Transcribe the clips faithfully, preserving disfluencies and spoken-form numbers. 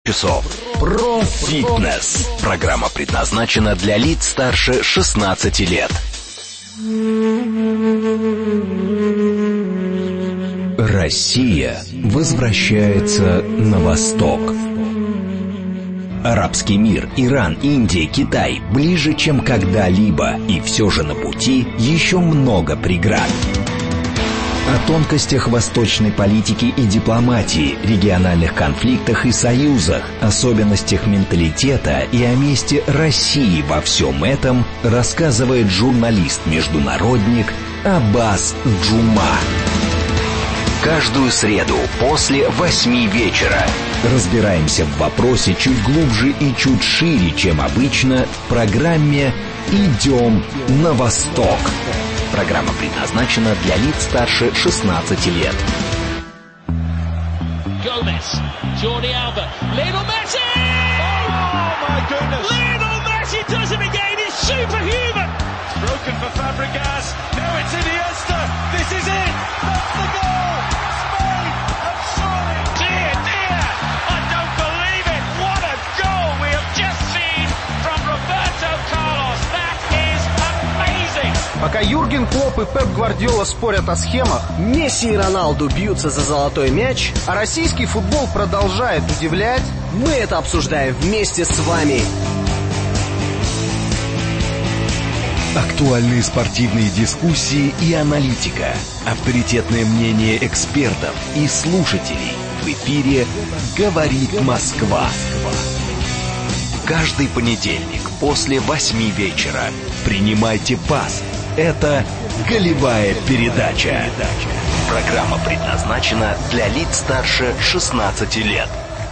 часов. Профитнес. Программа предназначена для лиц старше шестнадцати лет. Россия возвращается на восток. Арабский мир, Иран, Индия, Китай ближе, чем когда-либо, и все же на пути еще много преград. О тонкостях восточной политики и дипломатии, региональных конфликтах и союзах, особенностях менталитета и о месте России во всем этом рассказывает журналист-международник Аббас Джума. Каждую среду после восьми вечера разбираемся в вопросе чуть глубже и чуть шире, чем обычно, в программе «Идем на восток». Программа предназначена для лиц старше шестнадцати лет. Gomez, Jordi Alba, Lionel Messi! Oh my goodness! Lionel Messi does it again. He's superhuman. It's broken for Fabregas. Now it's Iniesta. This is it. That's the goal. Spain have scored. Dear, dear, I don't believe it. What a goal we have just seen from Roberto Carlos. That is amazing. Пока Юрген Клопп и Пеп Гвардиола спорят о схемах, Месси и Роналду бьются за золотой мяч, а российский футбол продолжает удивлять, мы это обсуждаем вместе с вами. Актуальные спортивные дискуссии и аналитика, авторитетное мнение экспертов и слушателей. В эфире «Говорит Москва». Каждый понедельник после восьми вечера принимайте пас. Это «Голевая передача». Программа предназначена для лиц старше шестнадцати лет.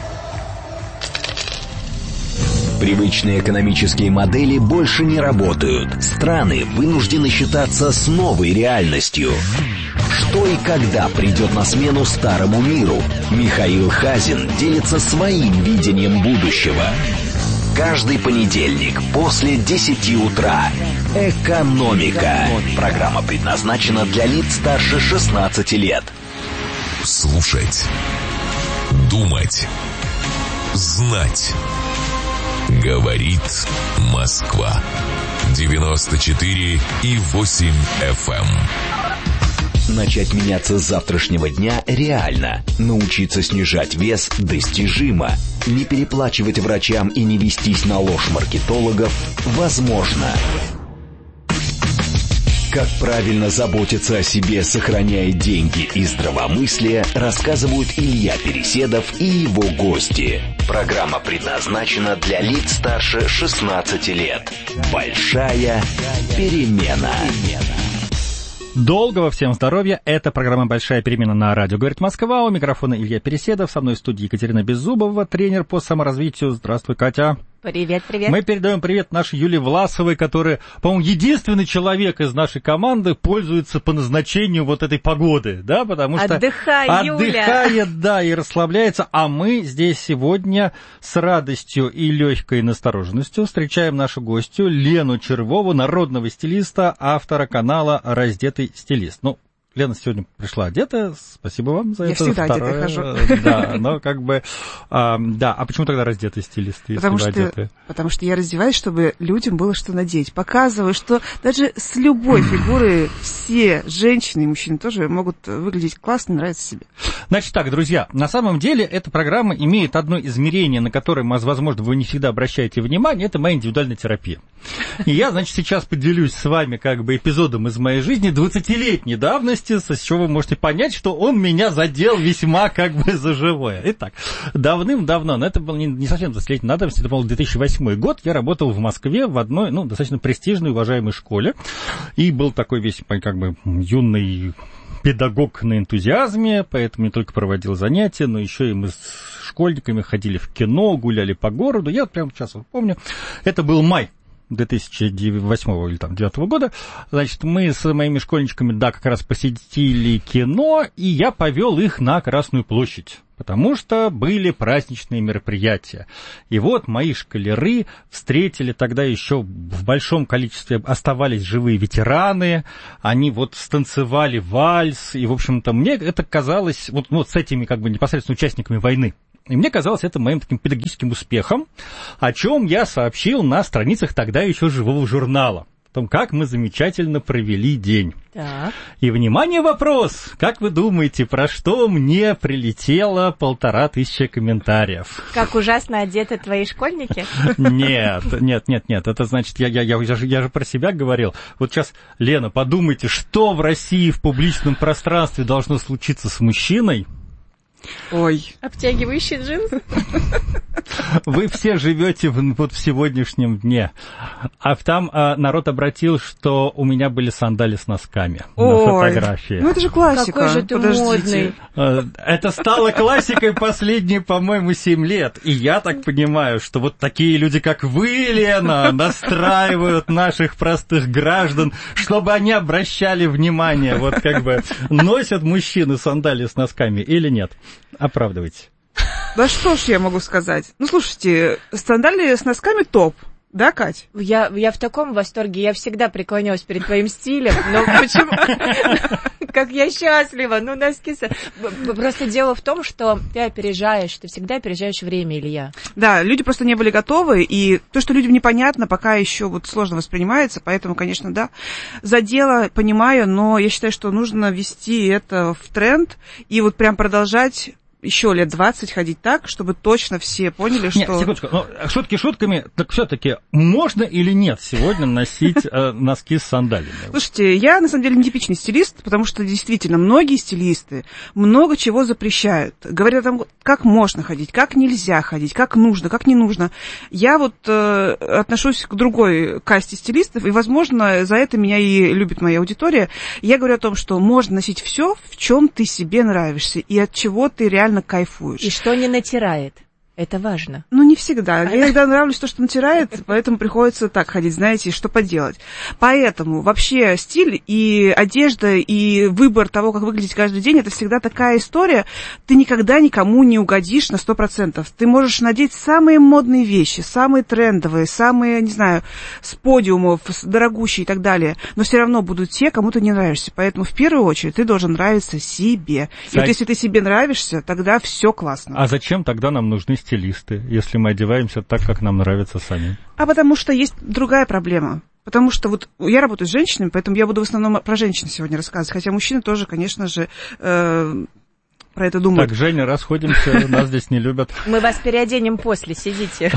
Привычные экономические модели больше не работают. Страны вынуждены считаться с новой реальностью. Что и когда придет на смену старому миру? Михаил Хазин делится своим видением будущего. Каждый понедельник после десяти утра. «Экономика». Программа предназначена для лиц старше шестнадцати лет. Слушать. Думать. Знать. Говорит Москва. девяносто четыре и восемь эф эм. Начать меняться с завтрашнего дня реально. Научиться снижать вес достижимо. Не переплачивать врачам и не вестись на ложь маркетологов возможно. Как правильно заботиться о себе, сохраняя деньги и здравомыслие, рассказывают Илья Переседов и его гости. Программа предназначена для лиц старше шестнадцати лет. Большая перемена. Долгого всем здоровья. Это программа «Большая перемена» на радио «Говорит Москва». У микрофона Илья Переседов. Со мной в студии Екатерина Беззубова, тренер по саморазвитию. Здравствуй, Катя. Привет, привет. Мы передаем привет нашей Юлии Власовой, которая, по-моему, единственный человек из нашей команды пользуется по назначению вот этой погоды, да, потому что... Отдыхай, Юля. Отдыхает, да, и расслабляется. А мы здесь сегодня с радостью и легкой настороженностью встречаем нашу гостью Лену Червову, народного стилиста, автора канала «Раздетый стилист». Ну, Лена сегодня пришла одетая, спасибо вам за я это. Я всегда Второе, одетая хожу. Да, но как бы, а, да, а почему тогда раздетый стилист, если потому вы что, одетые? Потому что я раздеваюсь, чтобы людям было что надеть. Показываю, что даже с любой фигуры все женщины и мужчины тоже могут выглядеть классно, нравиться себе. Значит так, друзья, на самом деле эта программа имеет одно измерение, на которое, возможно, вы не всегда обращаете внимание, это моя индивидуальная терапия. И я, значит, сейчас поделюсь с вами как бы эпизодом из моей жизни двадцатилетней давности, с чего вы можете понять, что он меня задел весьма как бы за живое. Итак, давным-давно, но это был не, не совсем двадцатилетней давности, это был две тысячи восьмой год, я работал в Москве в одной, ну, достаточно престижной, уважаемой школе, и был такой весь, как бы, юный педагог на энтузиазме, поэтому не только проводил занятия, но еще и мы с школьниками ходили в кино, гуляли по городу. Я прямо сейчас вот помню, это был май две тысячи восьмого или там девятого года. Значит, мы с моими школьничками, да, как раз посетили кино, и я повел их на Красную площадь, потому что были праздничные мероприятия. И вот мои школяры встретили тогда еще в большом количестве, оставались живые ветераны, они вот станцевали вальс, и, в общем-то, мне это казалось вот, вот с этими как бы непосредственно участниками войны. И мне казалось это моим таким педагогическим успехом, о чем я сообщил на страницах тогда еще живого журнала. О том, как мы замечательно провели день. Так. И, внимание, вопрос. Как вы думаете, про что мне прилетело полтора тысячи комментариев? Как ужасно одеты твои школьники? Нет, нет, нет, нет. Это значит, я, я, я, я, же, я же про себя говорил. Вот сейчас, Лена, подумайте, что в России в публичном пространстве должно случиться с мужчиной? Ой. Обтягивающий джинс? Вы все живете в, вот в сегодняшнем дне. А там а, народ обратил, что у меня были сандали с носками. Ой, на фотографии. Ну это же классика. Какой же ты Подождите. модный. Это стало классикой последние, по-моему, семь лет. И я так понимаю, что вот такие люди, как вы, Лена, настраивают наших простых граждан, чтобы они обращали внимание, вот как бы носят мужчины сандали с носками или нет. Оправдывайте. Да что ж я могу сказать? Ну, слушайте, сандали с носками топ. Да, Кать? Я, я в таком восторге. Я всегда преклонялась перед твоим стилем. Но почему... Как я счастлива. Ну, носки... Просто дело в том, что ты опережаешь. Ты всегда опережаешь время, Илья. Да, люди просто не были готовы. И то, что людям непонятно, пока еще вот сложно воспринимается. Поэтому, конечно, да, за дело понимаю. Но я считаю, что нужно ввести это в тренд. И вот прям продолжать... еще лет двадцать ходить так, чтобы точно все поняли, что... Нет, секундочку, но шутки шутками, так все-таки можно или нет сегодня носить э, носки с сандалями? Слушайте, я на самом деле не типичный стилист, потому что действительно многие стилисты много чего запрещают. Говорят о том, как можно ходить, как нельзя ходить, как нужно, как не нужно. Я вот э, отношусь к другой касте стилистов, и, возможно, за это меня и любит моя аудитория. Я говорю о том, что можно носить все, в чем ты себе нравишься, и от чего ты реально кайфуешь. И что не натирает. Это важно. Ну, не всегда. Мне иногда нравится то, что натирает, поэтому приходится так ходить, знаете, что поделать. Поэтому вообще стиль и одежда, и выбор того, как выглядеть каждый день, это всегда такая история. Ты никогда никому не угодишь на сто процентов. Ты можешь надеть самые модные вещи, самые трендовые, самые, не знаю, с подиумов, с дорогущие и так далее. Но все равно будут те, кому ты не нравишься. Поэтому в первую очередь ты должен нравиться себе. И Кстати... вот если ты себе нравишься, тогда все классно. А зачем тогда нам нужны стилисты? стилисты, если мы одеваемся так, как нам нравится сами? А потому что есть другая проблема. Потому что вот я работаю с женщинами, поэтому я буду в основном про женщин сегодня рассказывать. Хотя мужчины тоже, конечно же, э, про это думают. Так, Женя, расходимся, нас здесь не любят. Мы вас переоденем после, сидите.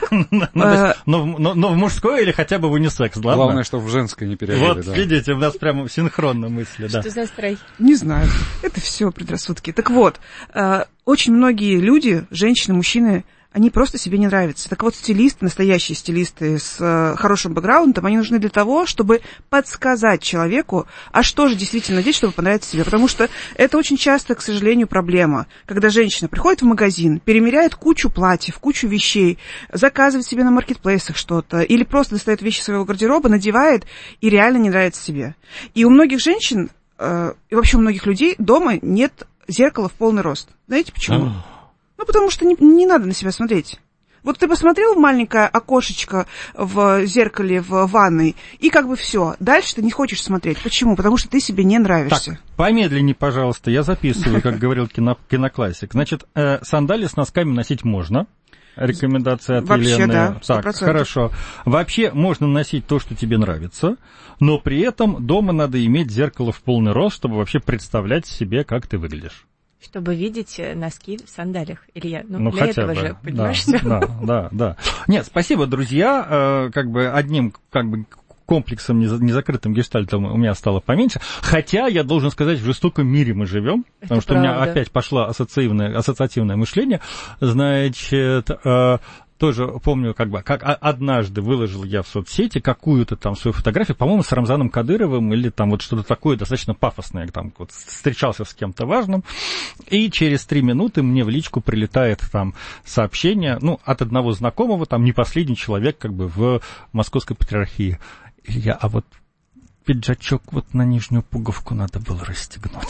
Но в мужской или хотя бы в унисекс, ладно? Главное, что в женской не переодели. Вот, видите, у нас прямо синхронно мысли. Что за строй? Не знаю. Это все предрассудки. Так вот, очень многие люди, женщины, мужчины, они просто себе не нравятся. Так вот, стилисты, настоящие стилисты с э, хорошим бэкграундом, они нужны для того, чтобы подсказать человеку, а что же действительно надеть, чтобы понравиться себе. Потому что это очень часто, к сожалению, проблема. Когда женщина приходит в магазин, перемеряет кучу платьев, кучу вещей, заказывает себе на маркетплейсах что-то, или просто достает вещи своего гардероба, надевает и реально не нравится себе. И у многих женщин, э, и вообще у многих людей дома нет зеркала в полный рост. Знаете почему? Ну, потому что не, не надо на себя смотреть. Вот ты посмотрел в маленькое окошечко в зеркале в ванной, и как бы все. Дальше ты не хочешь смотреть. Почему? Потому что ты себе не нравишься. Так, помедленнее, пожалуйста, я записываю, как говорил кино, киноклассик. Значит, э, сандали с носками носить можно. Рекомендация от Вообще, Елены. да, сто так, процентов. Хорошо. Вообще можно носить то, что тебе нравится, но при этом дома надо иметь зеркало в полный рост, чтобы вообще представлять себе, как ты выглядишь. Чтобы видеть носки в сандалиях, Илья. Ну, ну для хотя этого бы. же, понимаешь? Да, да, да, да. Нет, спасибо, друзья. Э, как бы одним, как бы комплексом, незакрытым гештальтом у меня стало поменьше. Хотя, я должен сказать, в жестоком мире мы живем, потому что правда. У меня опять пошло ассоциативное, ассоциативное мышление. Значит, э, тоже помню, как бы, как однажды выложил я в соцсети какую-то там свою фотографию, по-моему, с Рамзаном Кадыровым или там вот что-то такое достаточно пафосное, там вот встречался с кем-то важным, и через три минуты мне в личку прилетает там сообщение, ну, от одного знакомого, там не последний человек, как бы, в Московской патриархии. Я, а вот пиджачок вот на нижнюю пуговку надо было расстегнуть.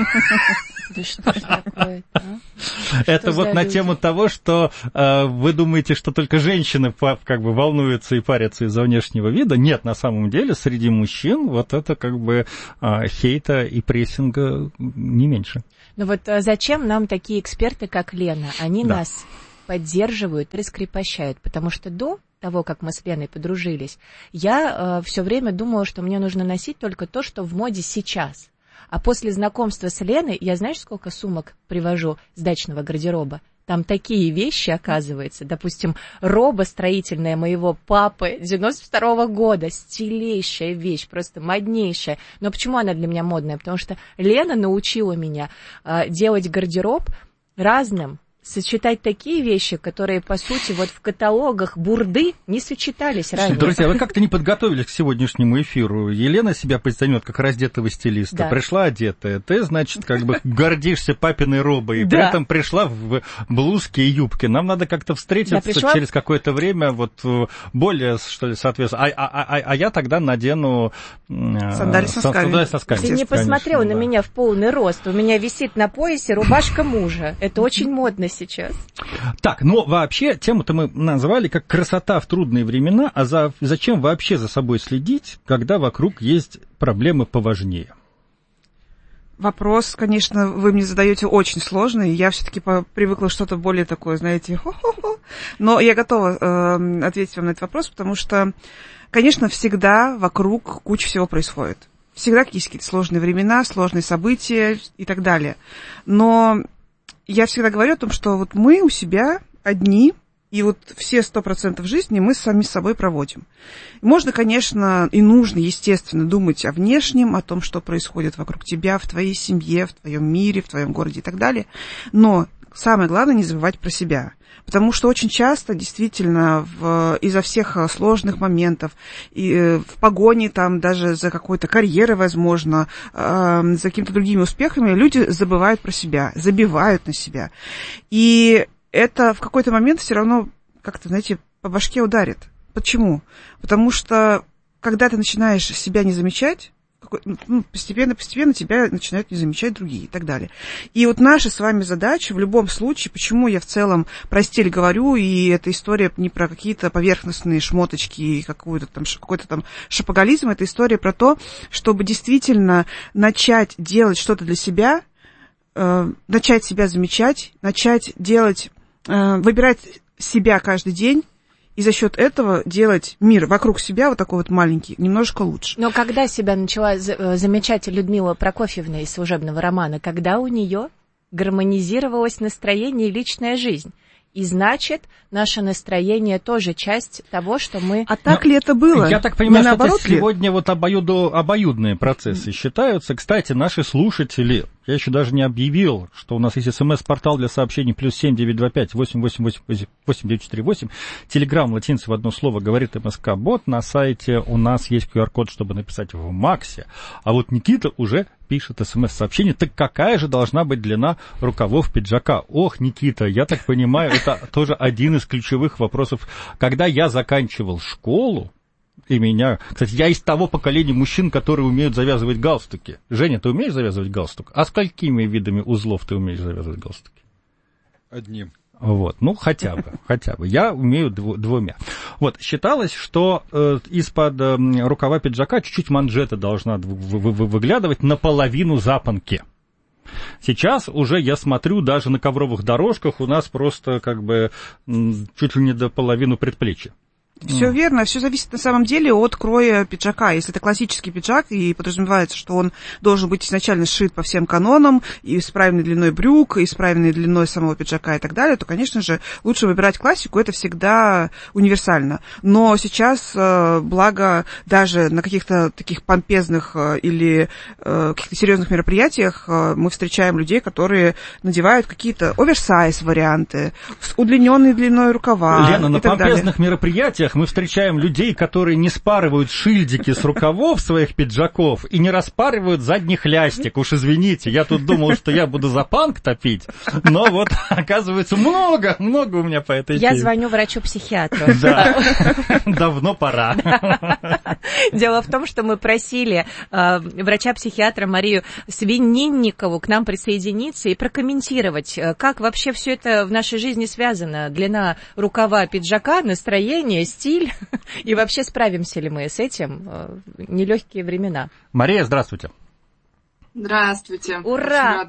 Да что ж такое, а? Это вот на тему того, что э, вы думаете, что только женщины как бы волнуются и парятся из-за внешнего вида. Нет, на самом деле среди мужчин вот это как бы э, хейта и прессинга не меньше. Ну вот зачем нам такие эксперты, как Лена? Они да. нас поддерживают, раскрепощают, потому что до того, как мы с Леной подружились, я э, все время думала, что мне нужно носить только то, что в моде сейчас. А после знакомства с Леной, я знаешь, сколько сумок привожу с дачного гардероба? Там такие вещи, оказывается. Допустим, роба строительная моего папы девяносто второго года. Стилейшая вещь, просто моднейшая. Но почему она для меня модная? Потому что Лена научила меня э, делать гардероб разным, сочетать такие вещи, которые, по сути, вот в каталогах бурды не сочетались ранее. Друзья, вы как-то не подготовились к сегодняшнему эфиру. Елена себя позиционирует как раздетого стилиста. Да. Пришла одетая. Ты, значит, как бы гордишься папиной робой. И да. при этом пришла в блузке и юбке. Нам надо как-то встретиться пришла... через какое-то время, вот более, что ли, соответственно. А, а, а, а я тогда надену... Сандали с носками. С носками. Ты не посмотрела конечно, на да. меня в полный рост. У меня висит на поясе рубашка мужа. Это очень модно сейчас. Так, но вообще тему-то мы назвали как «красота в трудные времена», а за, зачем вообще за собой следить, когда вокруг есть проблемы поважнее? Вопрос, конечно, вы мне задаете очень сложный. Я все-таки привыкла что-то более такое, знаете, хо-хо-хо. Но я готова э, ответить вам на этот вопрос, потому что, конечно, всегда вокруг куча всего происходит. Всегда есть какие-то сложные времена, сложные события и так далее. Но я всегда говорю о том, что вот мы у себя одни, и вот все сто процентов жизни мы сами с собой проводим. Можно, конечно, и нужно, естественно, думать о внешнем, о том, что происходит вокруг тебя, в твоей семье, в твоем мире, в твоем городе и так далее. Но самое главное не забывать про себя. Потому что очень часто, действительно, в, из-за всех сложных моментов, и, э, в погоне там даже за какой-то карьерой, возможно, э, за какими-то другими успехами, люди забывают про себя, забивают на себя. И это в какой-то момент все равно как-то, знаете, по башке ударит. Почему? Потому что, когда ты начинаешь себя не замечать, ну, постепенно-постепенно тебя начинают не замечать другие и так далее. И вот наша с вами задача в любом случае, почему я в целом про стиль говорю, и эта история не про какие-то поверхностные шмоточки и какой-то там, какой-то там шопоголизм, это история про то, чтобы действительно начать делать что-то для себя, э, начать себя замечать, начать делать, э, выбирать себя каждый день, и за счет этого делать мир вокруг себя вот такой вот маленький, немножко лучше. Но когда себя начала замечать Людмила Прокофьевна из служебного романа, когда у нее гармонизировалось настроение и личная жизнь. И значит, наше настроение тоже часть того, что мы... А так Но, ли это было? Я так понимаю, что это сегодня вот обоюдо, обоюдные процессы считаются. Кстати, наши слушатели, я еще даже не объявил, что у нас есть смс-портал для сообщений плюс семь девятьсот двадцать пять восемь восемь восемь восемь девять четыре восемь. Телеграм латиница в одно слово говорит МСК-бот. На сайте у нас есть ку ар-код, чтобы написать в Максе. А вот Никита уже пишет смс-сообщение. Так какая же должна быть длина рукавов пиджака? Ох, Никита, я так понимаю, это тоже один из ключевых вопросов. Когда я заканчивал школу, и меня... Кстати, я из того поколения мужчин, которые умеют завязывать галстуки. Женя, ты умеешь завязывать галстук? А с какими видами узлов ты умеешь завязывать галстуки? Одним. Вот, ну, хотя бы, хотя бы. Я умею дв- двумя. Вот, считалось, что э, из-под э, рукава пиджака чуть-чуть манжета должна в- в- выглядывать наполовину запонки. Сейчас уже я смотрю, даже на ковровых дорожках у нас просто как бы м, чуть ли не до половины предплечья. Все верно, все зависит на самом деле от кроя пиджака. Если это классический пиджак, и подразумевается, что он должен быть изначально сшит по всем канонам, и с правильной длиной брюк, и с правильной длиной самого пиджака и так далее, то, конечно же, лучше выбирать классику, это всегда универсально. Но сейчас, благо, даже на каких-то таких помпезных или каких-то серьезных мероприятиях мы встречаем людей, которые надевают какие-то оверсайз варианты, с удлиненной длиной рукава. Лена, на помпезных мероприятиях стилях мы встречаем людей, которые не спарывают шильдики с рукавов своих пиджаков и не распаривают задних лястик. Уж извините, я тут думал, что я буду за панк топить, но вот, оказывается, много, много у меня по этой теме. Я звоню врачу-психиатру. Да, давно пора. Дело в том, что мы просили э, врача-психиатра Марию Свининникову к нам присоединиться и прокомментировать, как вообще все это в нашей жизни связано. Длина рукава пиджака, настроение, стиль. И вообще справимся ли мы с этим? Нелегкие времена. Мария, здравствуйте. Здравствуйте. Ура!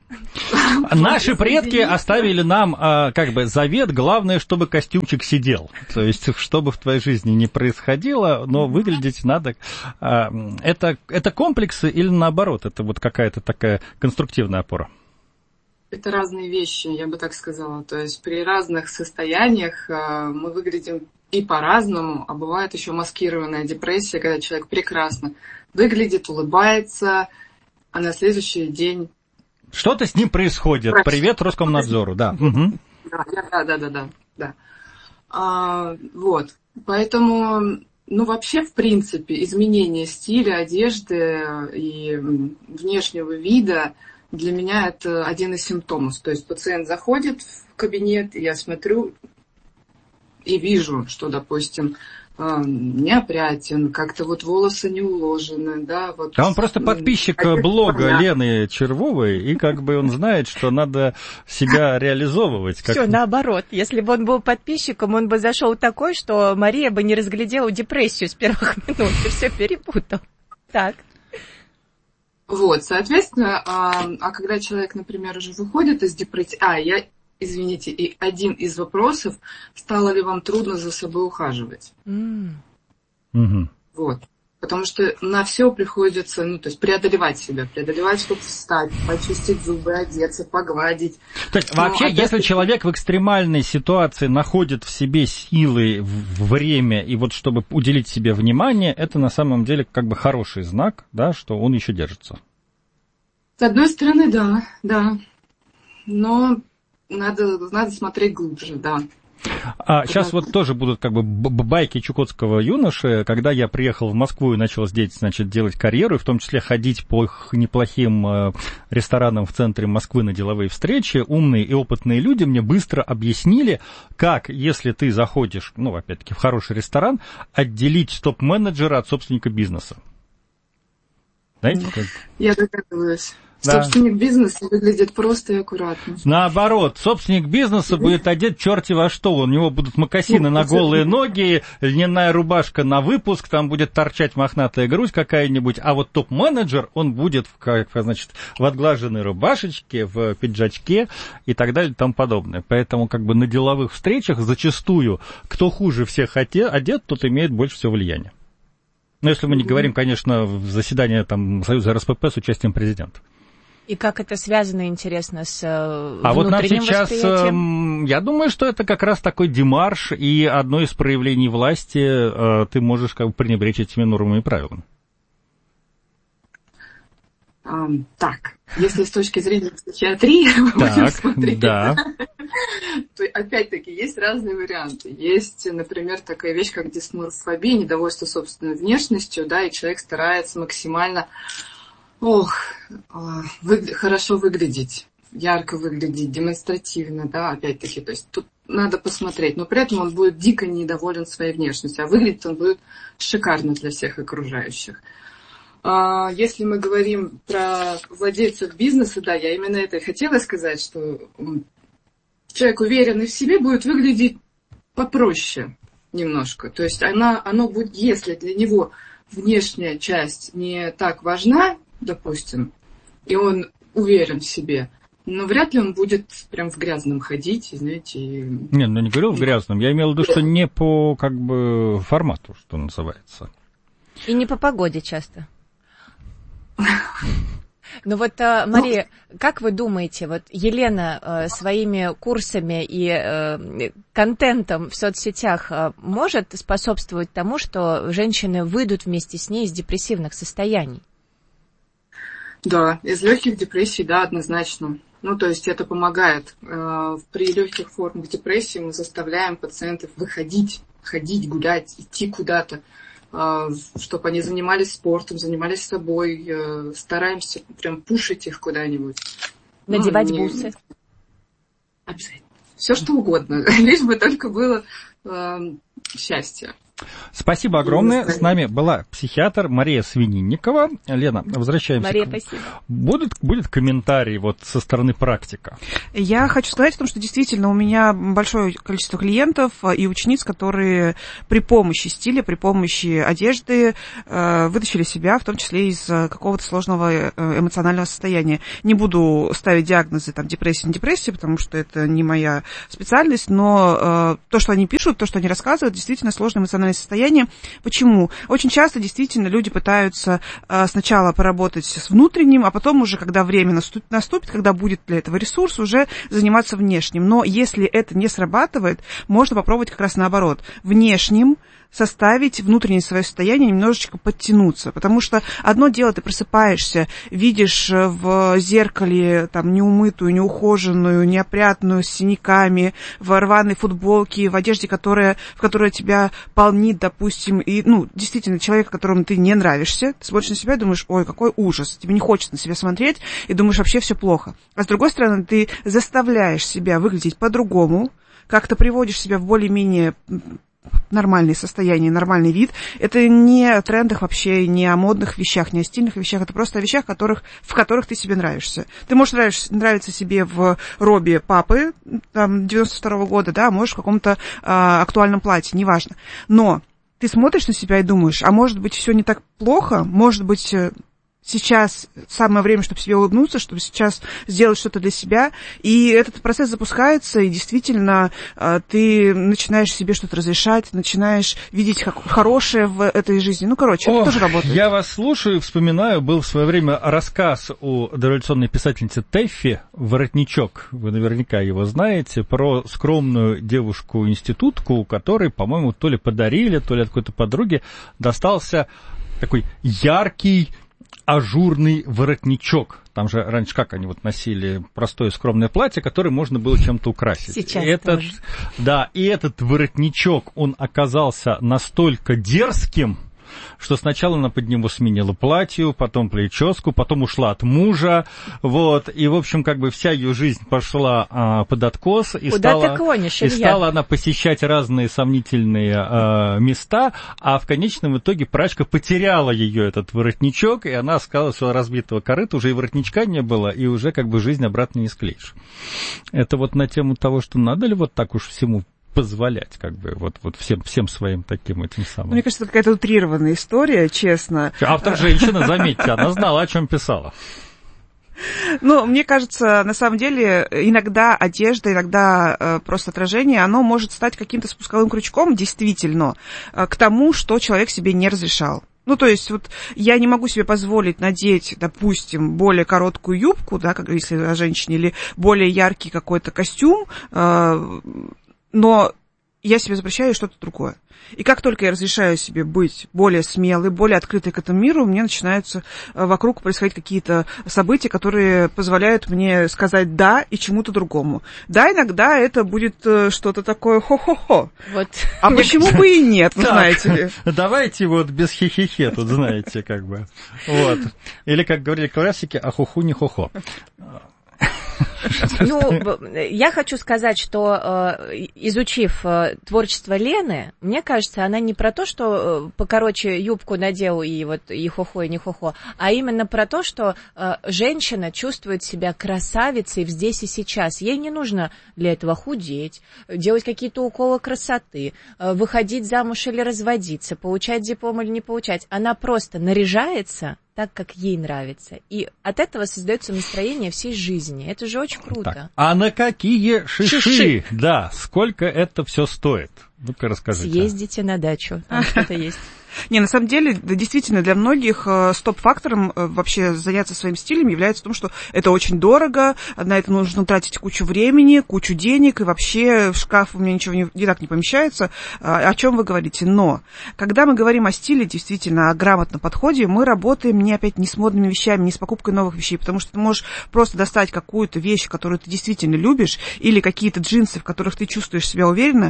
Наши предки оставили нам как бы завет, главное, чтобы костюмчик сидел. То есть, что бы в твоей жизни ни происходило, но выглядеть надо. Это, это комплексы или наоборот? Это вот какая-то такая конструктивная опора? Это разные вещи, я бы так сказала. То есть при разных состояниях мы выглядим и по-разному, а бывает еще маскированная депрессия, когда человек прекрасно выглядит, улыбается, а на следующий день... Что-то с ним происходит. Прости. Привет Роскомнадзору, да. Угу. Да, да, да, да, да. да. А, вот, поэтому, ну, вообще, в принципе, изменение стиля, одежды и внешнего вида для меня это один из симптомов. То есть пациент заходит в кабинет, и я смотрю и вижу, что, допустим, неопрятен, как-то вот волосы не уложены, да. Вот. А он просто подписчик блога Лены Червовой, и как бы он знает, что надо себя реализовывать. Как... Все наоборот. Если бы он был подписчиком, он бы зашел такой, что Мария бы не разглядела депрессию с первых минут, и все перепутал. Так. Вот, соответственно, а, а когда человек, например, уже выходит из депрессии... А, я... Извините, и один из вопросов, стало ли вам трудно за собой ухаживать? Mm. Mm-hmm. Вот. Потому что на все приходится, ну, то есть преодолевать себя, преодолевать, чтобы встать, почистить зубы, одеться, погладить. То есть, вообще, а если это... человек в экстремальной ситуации находит в себе силы, время, и вот чтобы уделить себе внимание, это на самом деле как бы хороший знак, да, что он еще держится. С одной стороны, да, да. Но... Надо, надо смотреть глубже, да. А сейчас вот тоже будут как бы байки чукотского юноши, когда я приехал в Москву и начал здесь, значит, делать карьеру, и в том числе ходить по неплохим ресторанам в центре Москвы на деловые встречи, умные и опытные люди мне быстро объяснили, как, если ты заходишь, ну, опять-таки, в хороший ресторан, отделить топ-менеджера от собственника бизнеса. Знаете, как? Я догадываюсь. Да. Собственник бизнеса выглядит просто и аккуратно. Наоборот, собственник бизнеса будет одет черти во что. У него будут мокасины на голые ноги, льняная рубашка на выпуск, там будет торчать мохнатая грудь какая-нибудь. А вот топ-менеджер, он будет в, как, значит, в отглаженной рубашечке, в пиджачке и так далее и тому подобное. Поэтому как бы на деловых встречах зачастую, кто хуже всех одет, тот имеет больше всего влияния. Но если мы не говорим, конечно, в заседании там, Союза эр эс пэ пэ с участием президента. И как это связано, интересно, с внутренним а вот нам сейчас, восприятием? Я думаю, что это как раз такой демарш и одно из проявлений власти. Ты можешь как бы пренебречь этими нормами и правилами. Um, так, если с точки зрения психиатрии мы будем смотреть, да. то опять-таки есть разные варианты. Есть, например, такая вещь, как дисморфобия, недовольство собственной внешностью, да, и человек старается максимально... Ох, вы, хорошо выглядеть, ярко выглядеть, демонстративно, да, опять-таки, то есть тут надо посмотреть, но при этом он будет дико недоволен своей внешностью, а выглядит он будет шикарно для всех окружающих. Если мы говорим про владельцев бизнеса, да, я именно это и хотела сказать, что человек, уверенный в себе, будет выглядеть попроще немножко, то есть она, оно будет, если для него внешняя часть не так важна, допустим, и он уверен в себе, но вряд ли он будет прям в грязном ходить, знаете. И... Не, ну не говорил в грязном, я имел в виду, что не по как бы формату, что называется. И не по погоде часто. Ну вот, Мария, как вы думаете, вот Елена своими курсами и контентом в соцсетях может способствовать тому, что женщины выйдут вместе с ней из депрессивных состояний? Да, из легких депрессий, да, однозначно. Ну, то есть это помогает. При легких формах депрессии мы заставляем пациентов выходить ходить, гулять, идти куда-то, чтобы они занимались спортом, занимались собой, стараемся прям пушить их куда-нибудь. Надевать ну, бусы. Обязательно. Все что угодно, лишь бы только было э, счастье. Спасибо огромное. С нами была психиатр Мария Свининникова. Лена, возвращаемся. Мария, к... спасибо. Будет, будет комментарий вот со стороны практика? Я хочу сказать о том, что действительно у меня большое количество клиентов и учениц, которые при помощи стиля, при помощи одежды э, вытащили себя, в том числе из какого-то сложного эмоционального состояния. Не буду ставить диагнозы там, депрессия, не депрессия, потому что это не моя специальность, но э, то, что они пишут, то, что они рассказывают, действительно сложное эмоциональное состояние. Почему? Очень часто действительно люди пытаются а, сначала поработать с внутренним, а потом уже, когда время наступит, наступит, когда будет для этого ресурс, уже заниматься внешним. Но если это не срабатывает, можно попробовать как раз наоборот. Внешним составить внутреннее свое состояние, немножечко подтянуться. Потому что одно дело, ты просыпаешься, видишь в зеркале там неумытую, неухоженную, неопрятную, с синяками, в рваной футболке, в одежде, которая, в которой тебя полнит, допустим, и, ну, действительно, человек, которому ты не нравишься, ты смотришь на себя и думаешь, ой, какой ужас, тебе не хочется на себя смотреть, и думаешь, вообще все плохо. А с другой стороны, ты заставляешь себя выглядеть по-другому, как-то приводишь себя в более-менее нормальное состояние, нормальный вид. Это не о трендах вообще, не о модных вещах, не о стильных вещах. Это просто о вещах, которых, в которых ты себе нравишься. Ты можешь нравишься, нравиться себе в робе папы там, девяносто второго года, да, можешь в каком-то а, актуальном платье, неважно. Но ты смотришь на себя и думаешь, а может быть, все не так плохо, может быть, сейчас самое время, чтобы себе улыбнуться, чтобы сейчас сделать что-то для себя. И этот процесс запускается, и действительно ты начинаешь себе что-то разрешать, начинаешь видеть хорошее в этой жизни. Ну, короче, О, это тоже работает. Я вас слушаю и вспоминаю, был в свое время рассказ у дореволюционной писательницы Тэффи «Воротничок». Вы наверняка его знаете, про скромную девушку-институтку, у которой, по-моему, то ли подарили, то ли от какой-то подруги достался такой яркий ажурный воротничок. Там же раньше как они вот носили простое скромное платье, которое можно было чем-то украсить. Сейчас этот, тоже. Да, и этот воротничок, он оказался настолько дерзким, что сначала она под него сменила платье, потом прическу, потом ушла от мужа, вот, и, в общем, как бы вся ее жизнь пошла а, под откос, и, Куда стала, ты клонишь, и Илья? стала она посещать разные сомнительные а, места, а в конечном итоге прачка потеряла ее, этот воротничок, и она сказала, что разбитого корыта уже и воротничка не было, и уже как бы жизнь обратно не склеишь. Это вот на тему того, что надо ли вот так уж всему позволять, как бы, вот, вот всем, всем своим таким этим самым. Мне кажется, это какая-то утрированная история, честно. Автор женщина, заметьте, она знала, о чем писала. Ну, мне кажется, на самом деле, иногда одежда, иногда э, просто отражение, оно может стать каким-то спусковым крючком, действительно, э, к тому, что человек себе не разрешал. Ну, то есть, вот я не могу себе позволить надеть, допустим, более короткую юбку, да, как если о женщине, или более яркий какой-то костюм, э, но я себе запрещаю что-то другое. И как только я разрешаю себе быть более смелой, более открытой к этому миру, мне начинаются вокруг происходить какие-то события, которые позволяют мне сказать «да» и чему-то другому. Да, иногда это будет что-то такое хо-хо-хо. Вот. А почему бы и нет, вы знаете ли? Давайте вот без хи-хи-хи тут, знаете, как бы. Вот. Или, как говорили классики, ахуху не хо-хо. Ну, я хочу сказать, что изучив творчество Лены, мне кажется, она не про то, что покороче юбку надел и вот и хо-хо, и не хо-хо, а именно про то, что женщина чувствует себя красавицей здесь и сейчас. Ей не нужно для этого худеть, делать какие-то уколы красоты, выходить замуж или разводиться, получать диплом или не получать. Она просто наряжается так, как ей нравится. И от этого создается настроение всей жизни. Это же очень круто. Так, а на какие шиши? Шиши. Да, сколько это все стоит? Ну-ка расскажите. Съездите на дачу, там что-то есть. Не, на самом деле, действительно, для многих стоп-фактором вообще заняться своим стилем является в том, что это очень дорого, на это нужно тратить кучу времени, кучу денег, и вообще в шкаф у меня ничего не, не так не помещается. О чем вы говорите? Но, когда мы говорим о стиле, действительно, о грамотном подходе, мы работаем не опять не с модными вещами, не с покупкой новых вещей, потому что ты можешь просто достать какую-то вещь, которую ты действительно любишь, или какие-то джинсы, в которых ты чувствуешь себя уверенно,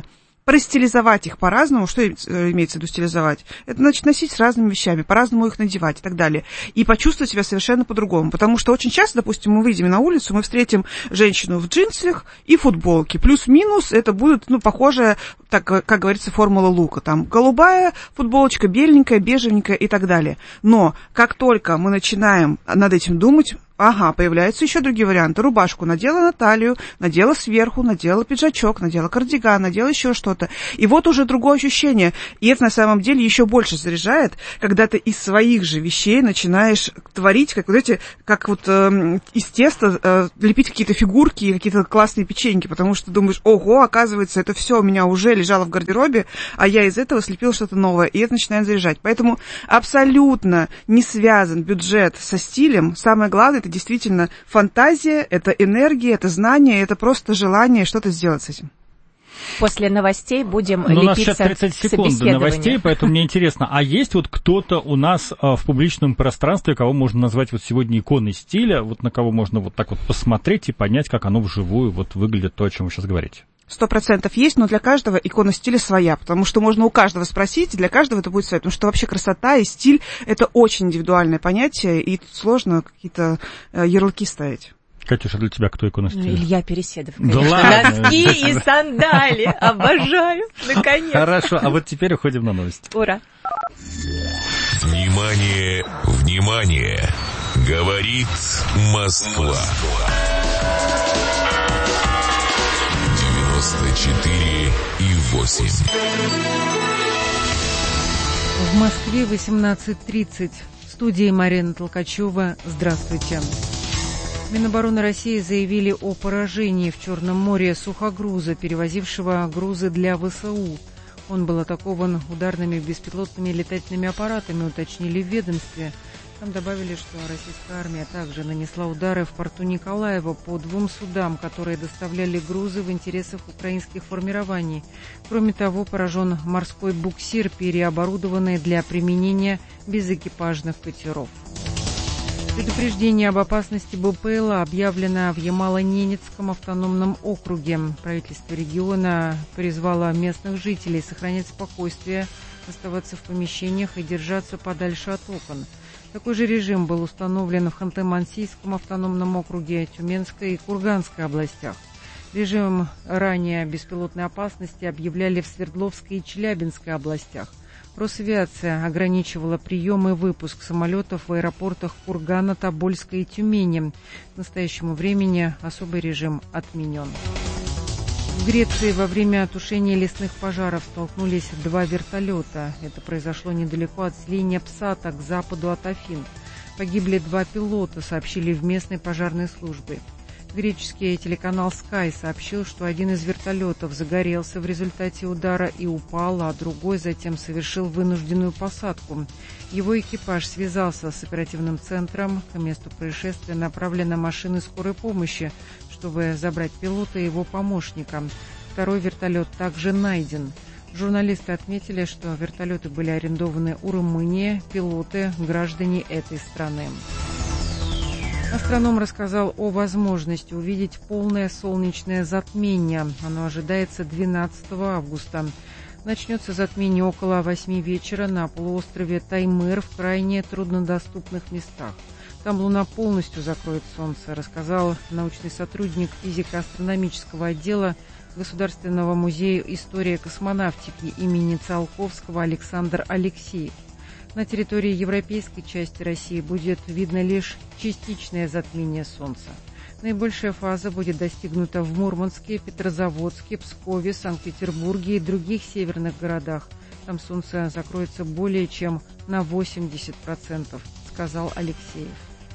простилизовать их по-разному. Что имеется в виду стилизовать? Это значит носить с разными вещами, по-разному их надевать и так далее. И почувствовать себя совершенно по-другому. Потому что очень часто, допустим, мы выйдем на улицу, мы встретим женщину в джинсах и футболке. Плюс-минус это будет, ну, похожая, так, как говорится, формула лука. Там голубая футболочка, беленькая, бежевенькая и так далее. Но как только мы начинаем над этим думать, ага, появляются еще другие варианты. Рубашку надела на талию, надела сверху, надела пиджачок, надела кардиган, надела еще что-то. И вот уже другое ощущение. И это на самом деле еще больше заряжает, когда ты из своих же вещей начинаешь творить, как, знаете, как вот э, из теста э, лепить какие-то фигурки, какие-то классные печеньки, потому что думаешь, ого, оказывается, это все у меня уже лежало в гардеробе, а я из этого слепила что-то новое. И это начинает заряжать. Поэтому абсолютно не связан бюджет со стилем. Самое главное, это действительно фантазия, это энергия, это знание, это просто желание что-то сделать с этим. После новостей будем ну, лепиться. У нас сейчас тридцать секунд до новостей, поэтому мне интересно, а есть вот кто-то у нас а, в публичном пространстве, кого можно назвать вот сегодня иконой стиля, вот на кого можно вот так вот посмотреть и понять, как оно вживую вот выглядит, то, о чем вы сейчас говорите? Сто процентов есть, но для каждого икона стиля своя, потому что можно у каждого спросить, и для каждого это будет свое, потому что вообще красота и стиль – это очень индивидуальное понятие, и тут сложно какие-то э, ярлыки ставить. Катюша, для тебя кто икона стиля? Илья Переседов, конечно. Да ладно. Носки и сандали. Обожаю. Наконец. Хорошо, а вот теперь уходим на новости. Ура. Внимание, внимание. Говорит Москва. девяносто четыре и восемь. В Москве восемнадцать тридцать. В студии Марина Толкачева. Здравствуйте. Минобороны России заявили о поражении в Черном море сухогруза, перевозившего грузы для ВСУ. Он был атакован ударными беспилотными летательными аппаратами, уточнили в ведомстве. Там добавили, что российская армия также нанесла удары в порту Николаева по двум судам, которые доставляли грузы в интересах украинских формирований. Кроме того, поражен морской буксир, переоборудованный для применения безэкипажных катеров. Предупреждение об опасности БПЛА объявлено в Ямало-Ненецком автономном округе. Правительство региона призвало местных жителей сохранять спокойствие, оставаться в помещениях и держаться подальше от окон. Такой же режим был установлен в Ханты-Мансийском автономном округе, Тюменской и Курганской областях. Режим ранее беспилотной опасности объявляли в Свердловской и Челябинской областях. Росавиация ограничивала прием и выпуск самолетов в аэропортах Кургана, Тобольска и Тюмени. К настоящему времени особый режим отменен. В Греции во время тушения лесных пожаров столкнулись два вертолета. Это произошло недалеко от селения Псата, к западу от Афин. Погибли два пилота, сообщили в местной пожарной службе. Греческий телеканал Sky сообщил, что один из вертолетов загорелся в результате удара и упал, а другой затем совершил вынужденную посадку. Его экипаж связался с оперативным центром. К месту происшествия направлены машины скорой помощи, чтобы забрать пилота и его помощника. Второй вертолет также найден. Журналисты отметили, что вертолеты были арендованы у Румынии, пилоты – граждане этой страны. Астроном рассказал о возможности увидеть полное солнечное затмение. Оно ожидается двенадцатого августа. Начнется затмение около восьми вечера на полуострове Таймыр в крайне труднодоступных местах. Там Луна полностью закроет Солнце, рассказал научный сотрудник физико-астрономического отдела Государственного музея истории космонавтики имени Циолковского Александр Алексеев. На территории европейской части России будет видно лишь частичное затмение Солнца. Наибольшая фаза будет достигнута в Мурманске, Петрозаводске, Пскове, Санкт-Петербурге и других северных городах. Там Солнце закроется более чем на восемьдесят процентов, сказал Алексеев.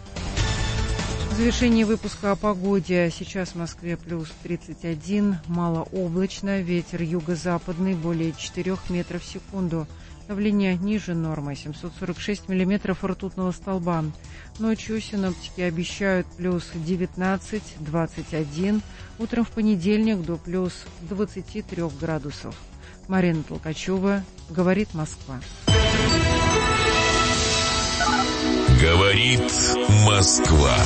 В завершении выпуска о погоде. Сейчас в Москве плюс тридцать один, малооблачно, ветер юго-западный более четырёх метров в секунду. Давление ниже нормы, семьсот сорок шесть миллиметров ртутного столба. Ночью синоптики обещают плюс девятнадцать, двадцать один, утром в понедельник до плюс двадцати трёх градусов. Марина Толкачева, говорит Москва. Говорит Москва.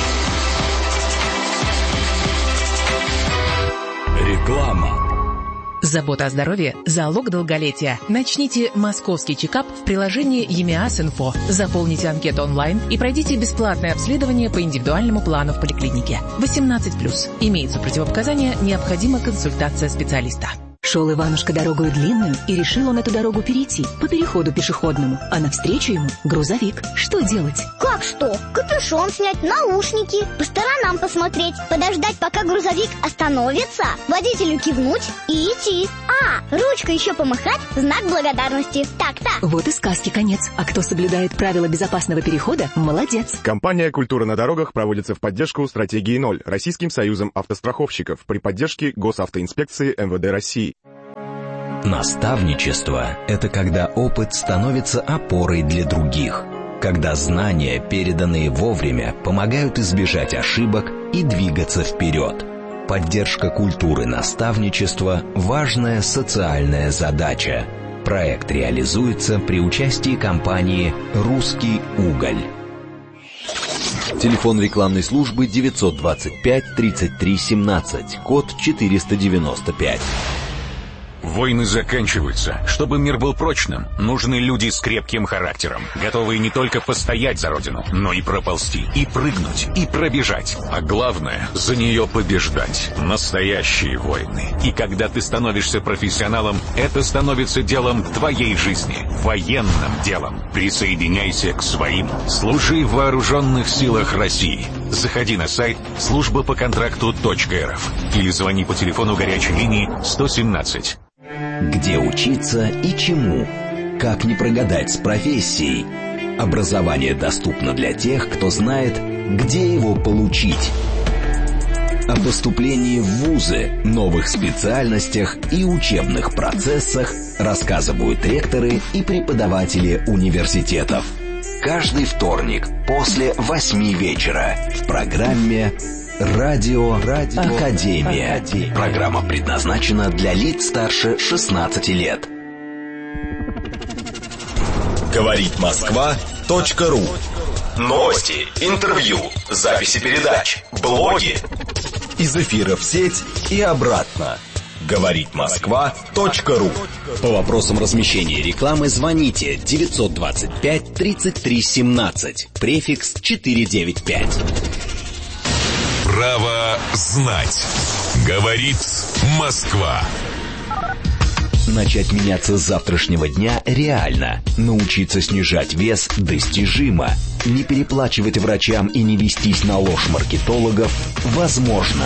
Реклама. Забота о здоровье – залог долголетия. Начните московский чекап в приложении ЕМИАС-Инфо. Заполните анкету онлайн и пройдите бесплатное обследование по индивидуальному плану в поликлинике. восемнадцать плюс. Имеются противопоказания, необходима консультация специалиста. Шел Иванушка дорогою длинную, и решил он эту дорогу перейти по переходу пешеходному, а навстречу ему грузовик. Что делать? Как что? Капюшон снять, наушники, по сторонам посмотреть, подождать, пока грузовик остановится, водителю кивнуть и идти. А, ручкой еще помахать, знак благодарности. Так-то. Вот и сказки конец. А кто соблюдает правила безопасного перехода, молодец. Компания «Культура на дорогах» проводится в поддержку стратегии ноль Российским союзом автостраховщиков при поддержке Госавтоинспекции эм вэ дэ России. Наставничество – это когда опыт становится опорой для других, когда знания, переданные вовремя, помогают избежать ошибок и двигаться вперед. Поддержка культуры наставничества – важная социальная задача. Проект реализуется при участии компании «Русский уголь». Телефон рекламной службы девятьсот двадцать пять тридцать три семнадцать, код четыреста девяносто пять. Войны заканчиваются. Чтобы мир был прочным, нужны люди с крепким характером, готовые не только постоять за родину, но и проползти, и прыгнуть, и пробежать. А главное, за нее побеждать. Настоящие войны. И когда ты становишься профессионалом, это становится делом твоей жизни, военным делом. Присоединяйся к своим. Служи в вооруженных силах России. Заходи на сайт служба по контракту точка эр эф или звони по телефону горячей линии сто семнадцать. Где учиться и чему? Как не прогадать с профессией? Образование доступно для тех, кто знает, где его получить. О поступлении в вузы, новых специальностях и учебных процессах рассказывают ректоры и преподаватели университетов. Каждый вторник после восьми вечера в программе «Радио, Радио Академия». Академия. Программа предназначена для лиц старше шестнадцати лет. Говорит Москва точка ру. Новости, интервью, записи передач, блоги. Из эфира в сеть и обратно. Говорит Москва точка ру. По вопросам размещения рекламы звоните девятьсот двадцать пять тридцать три семнадцать, префикс четыреста девяносто пять. Право знать. Говорит Москва. Начать меняться с завтрашнего дня реально. Научиться снижать вес достижимо. Не переплачивать врачам и не вестись на ложь маркетологов возможно.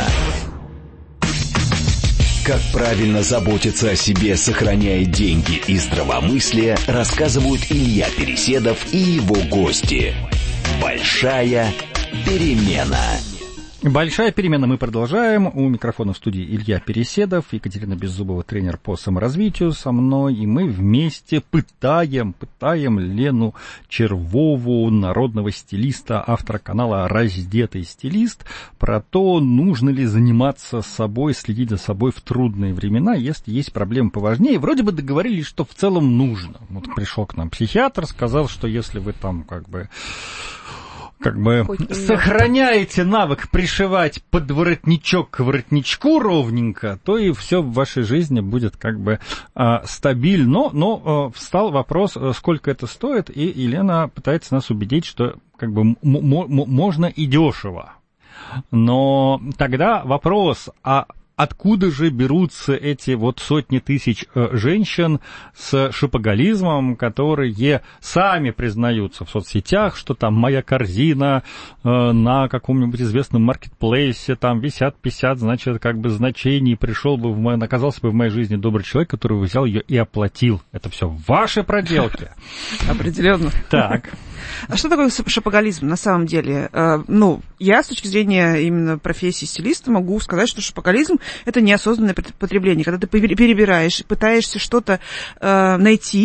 Как правильно заботиться о себе, сохраняя деньги и здравомыслие, рассказывают Илья Переседов и его гости. Большая перемена. Большая перемена. Мы продолжаем. У микрофона в студии Илья Переседов, Екатерина Беззубова, тренер по саморазвитию со мной. И мы вместе пытаем, пытаем Лену Червову, народного стилиста, автора канала «Раздетый стилист», про то, нужно ли заниматься собой, следить за собой в трудные времена, если есть проблемы поважнее. Вроде бы договорились, что в целом нужно. Вот пришел к нам психиатр, сказал, что если вы там как бы... как бы сохраняете навык пришивать под воротничок к воротничку ровненько, то и все в вашей жизни будет как бы а, стабильно. Но а, встал вопрос, сколько это стоит, и Елена пытается нас убедить, что как бы м- м- можно и дешево. Но тогда вопрос, а откуда же берутся эти вот сотни тысяч э, женщин с шопоголизмом, которые сами признаются в соцсетях, что там моя корзина э, на каком-нибудь известном маркетплейсе, там висят пятьдесят, значит, как бы значений, пришел бы в мой, оказался бы в моей жизни добрый человек, который взял ее и оплатил. Это все ваши проделки. Определенно. Так. А что такое шопоголизм на самом деле? Ну, я с точки зрения именно профессии стилиста могу сказать, что шопоголизм – это неосознанное потребление. Когда ты перебираешь, пытаешься что-то найти,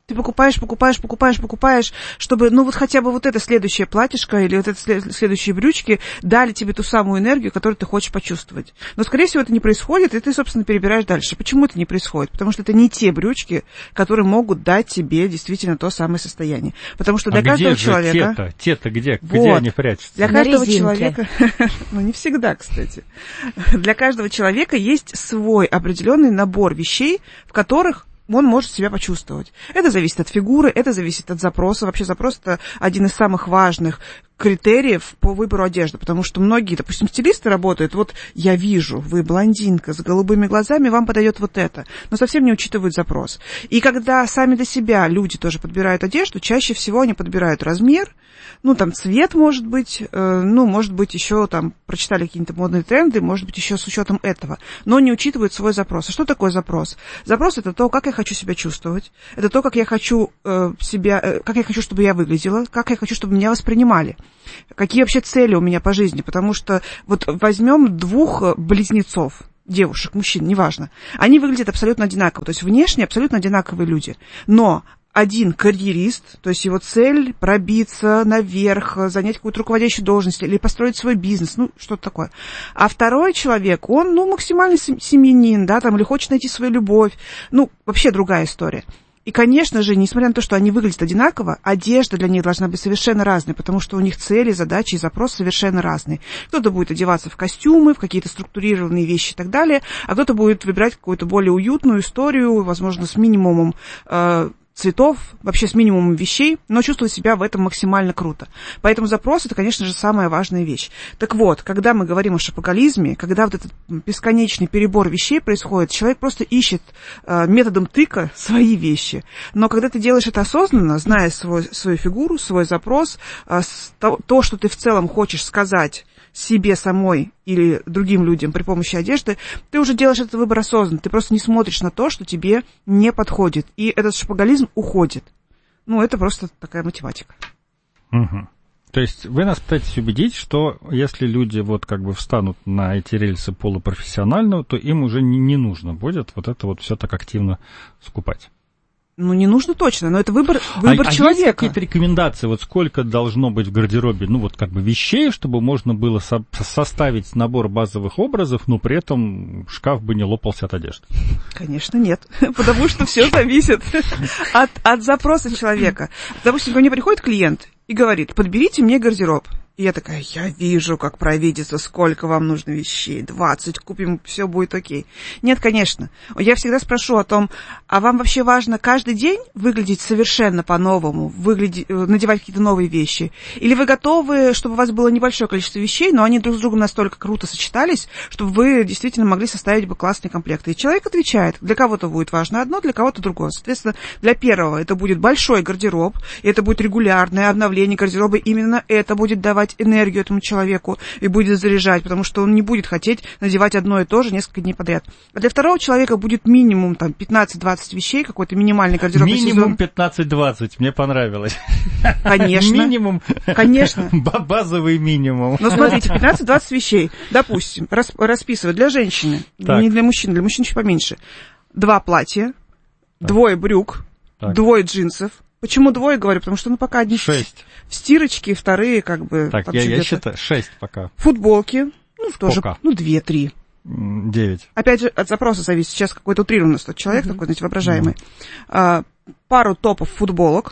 Ты покупаешь, покупаешь, покупаешь, покупаешь, чтобы, ну, вот хотя бы вот это следующее платьишко или вот это следующие брючки дали тебе ту самую энергию, которую ты хочешь почувствовать. Но, скорее всего, это не происходит, и ты, собственно, перебираешь дальше. Почему это не происходит? Потому что это не те брючки, которые могут дать тебе действительно то самое состояние. Потому что для а каждого где же человека... те-то? Те-то где? Вот. Где они прячутся? Для каждого человека... Ну, не всегда, кстати. Для каждого человека есть свой определенный набор вещей, в которых он может себя почувствовать. Это зависит от фигуры, это зависит от запроса. Вообще запрос – это один из самых важных критериев по выбору одежды, потому что многие, допустим, стилисты работают, вот я вижу, вы блондинка с голубыми глазами, вам подойдет вот это, но совсем не учитывают запрос. И когда сами для себя люди тоже подбирают одежду, чаще всего они подбирают размер, ну, там, цвет, может быть, э, ну, может быть, еще там прочитали какие-то модные тренды, может быть, еще с учетом этого, но не учитывают свой запрос. А что такое запрос? Запрос – это то, как я хочу себя чувствовать, это то, как я хочу э, себя, э, как я хочу, чтобы я выглядела, как я хочу, чтобы меня воспринимали. Какие вообще цели у меня по жизни, потому что вот возьмем двух близнецов, девушек, мужчин, неважно, они выглядят абсолютно одинаково, то есть внешне абсолютно одинаковые люди, но один карьерист, то есть его цель пробиться наверх, занять какую-то руководящую должность или построить свой бизнес, ну, что-то такое. А второй человек, он, ну, максимальный семьянин, да, там, или хочет найти свою любовь, ну, вообще другая история. И, конечно же, несмотря на то, что они выглядят одинаково, одежда для них должна быть совершенно разной, потому что у них цели, задачи и запросы совершенно разные. Кто-то будет одеваться в костюмы, в какие-то структурированные вещи и так далее, а кто-то будет выбирать какую-то более уютную историю, возможно, с минимумом э, цветов, вообще с минимумом вещей, но чувствовать себя в этом максимально круто. Поэтому запрос – это, конечно же, самая важная вещь. Так вот, когда мы говорим о шопоголизме, когда вот этот бесконечный перебор вещей происходит, человек просто ищет э, методом тыка свои вещи. Но когда ты делаешь это осознанно, зная свой, свою фигуру, свой запрос, э, то, то, что ты в целом хочешь сказать себе самой или другим людям при помощи одежды, ты уже делаешь этот выбор осознанно. Ты просто не смотришь на то, что тебе не подходит. И этот шопоголизм уходит. Ну, это просто такая математика. Угу. То есть вы нас пытаетесь убедить, что если люди вот как бы встанут на эти рельсы полупрофессионально, то им уже не, не нужно будет вот это вот все так активно скупать. Ну, не нужно точно, но это выбор, выбор а, человека. А есть какие-то рекомендации, вот сколько должно быть в гардеробе, ну, вот как бы вещей, чтобы можно было со- составить набор базовых образов, но при этом шкаф бы не лопался от одежды? Конечно, нет, потому что все зависит от, от запроса человека. Допустим, ко мне приходит клиент и говорит: подберите мне гардероб. И я такая: я вижу, как провидица, сколько вам нужно вещей, двадцать, купим, все будет окей. Нет, конечно. Я всегда спрошу о том, а вам вообще важно каждый день выглядеть совершенно по-новому, выглядеть, надевать какие-то новые вещи? Или вы готовы, чтобы у вас было небольшое количество вещей, но они друг с другом настолько круто сочетались, чтобы вы действительно могли составить бы классный комплект? И человек отвечает: для кого-то будет важно одно, для кого-то другое. Соответственно, для первого это будет большой гардероб, и это будет регулярное обновление гардероба, именно это будет давать энергию этому человеку и будет заряжать, потому что он не будет хотеть надевать одно и то же несколько дней подряд. А для второго человека будет минимум там пятнадцать-двадцать вещей, какой-то минимальный гардеробный сезон. Минимум пятнадцать-двадцать, мне понравилось. Конечно. Минимум. Конечно. Базовый минимум. Ну, смотрите, пятнадцать-двадцать вещей, допустим, рас, расписывать для женщины, так. Не для мужчин, для мужчин чуть поменьше. Два платья, так. Двое брюк, так. Двое джинсов. Почему двое, говорю? Потому что, ну, пока одни шесть. В стирочке, вторые, как бы... Так, я, я считаю, шесть пока. Футболки, ну, Сколько? тоже, ну, две-три. Девять. Опять же, от запроса зависит. Сейчас какой-то утрированный тот человек, uh-huh. такой, знаете, воображаемый. Uh-huh. А, пару топов футболок.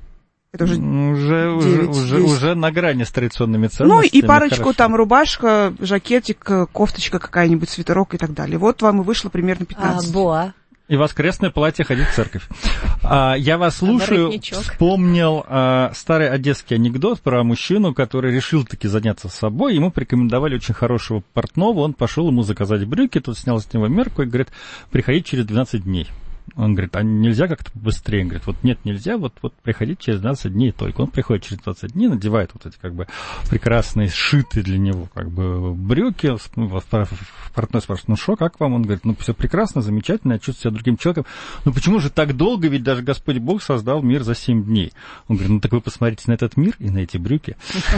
Это уже уже, девять, уже, уже на грани с традиционными ценностями. Ну, и парочку хорошо. Там рубашка, жакетик, кофточка какая-нибудь, свитерок и так далее. Вот вам и вышло примерно пятнадцать. А, боа. И воскресное платье ходить в церковь. А, я вас слушаю, вспомнил а, старый одесский анекдот про мужчину, который решил таки заняться собой. Ему порекомендовали очень хорошего портного, он пошел ему заказать брюки, тот снял с него мерку и говорит: приходить через двенадцать дней. Он говорит: а нельзя как-то быстрее? Он говорит: вот нет, нельзя, вот, вот приходить через двенадцать дней только. Он приходит через двадцать дней, надевает вот эти как бы прекрасные, сшитые для него как бы брюки. Портной спрашивает: ну что, как вам? Он говорит: ну все прекрасно, замечательно, я чувствую себя другим человеком. Ну почему же так долго, ведь даже Господь Бог создал мир за семь дней. Он говорит: ну так вы посмотрите на этот мир и на эти брюки.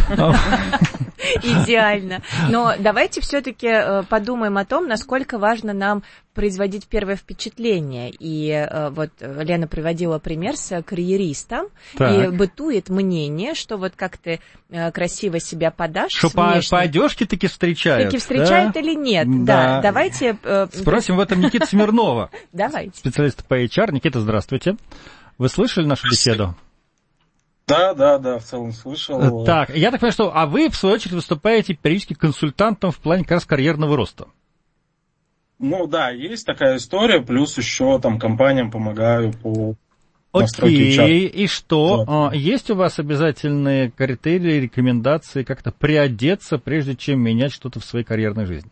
Идеально. Но давайте все-таки подумаем о том, насколько важно нам производить первое впечатление. И и вот Лена приводила пример с карьеристом, так. и бытует мнение, что вот как ты красиво себя подашь. Что по, по одежке таки встречают. Таки встречают, да? Или нет? Да. да. Давайте... Спросим в этом Никиту Смирнова. Давайте. Специалист по эйч ар. Никита, здравствуйте. Вы слышали нашу беседу? Да, да, да, в целом слышал. Так, я так понимаю, что... А вы, в свою очередь, выступаете периодически консультантом в плане как раз карьерного роста. Ну да, есть такая история, плюс еще там компаниям помогаю по настройке эйч ар. Окей, и что? Вот. Есть у вас обязательные критерии, рекомендации как-то приодеться, прежде чем менять что-то в своей карьерной жизни?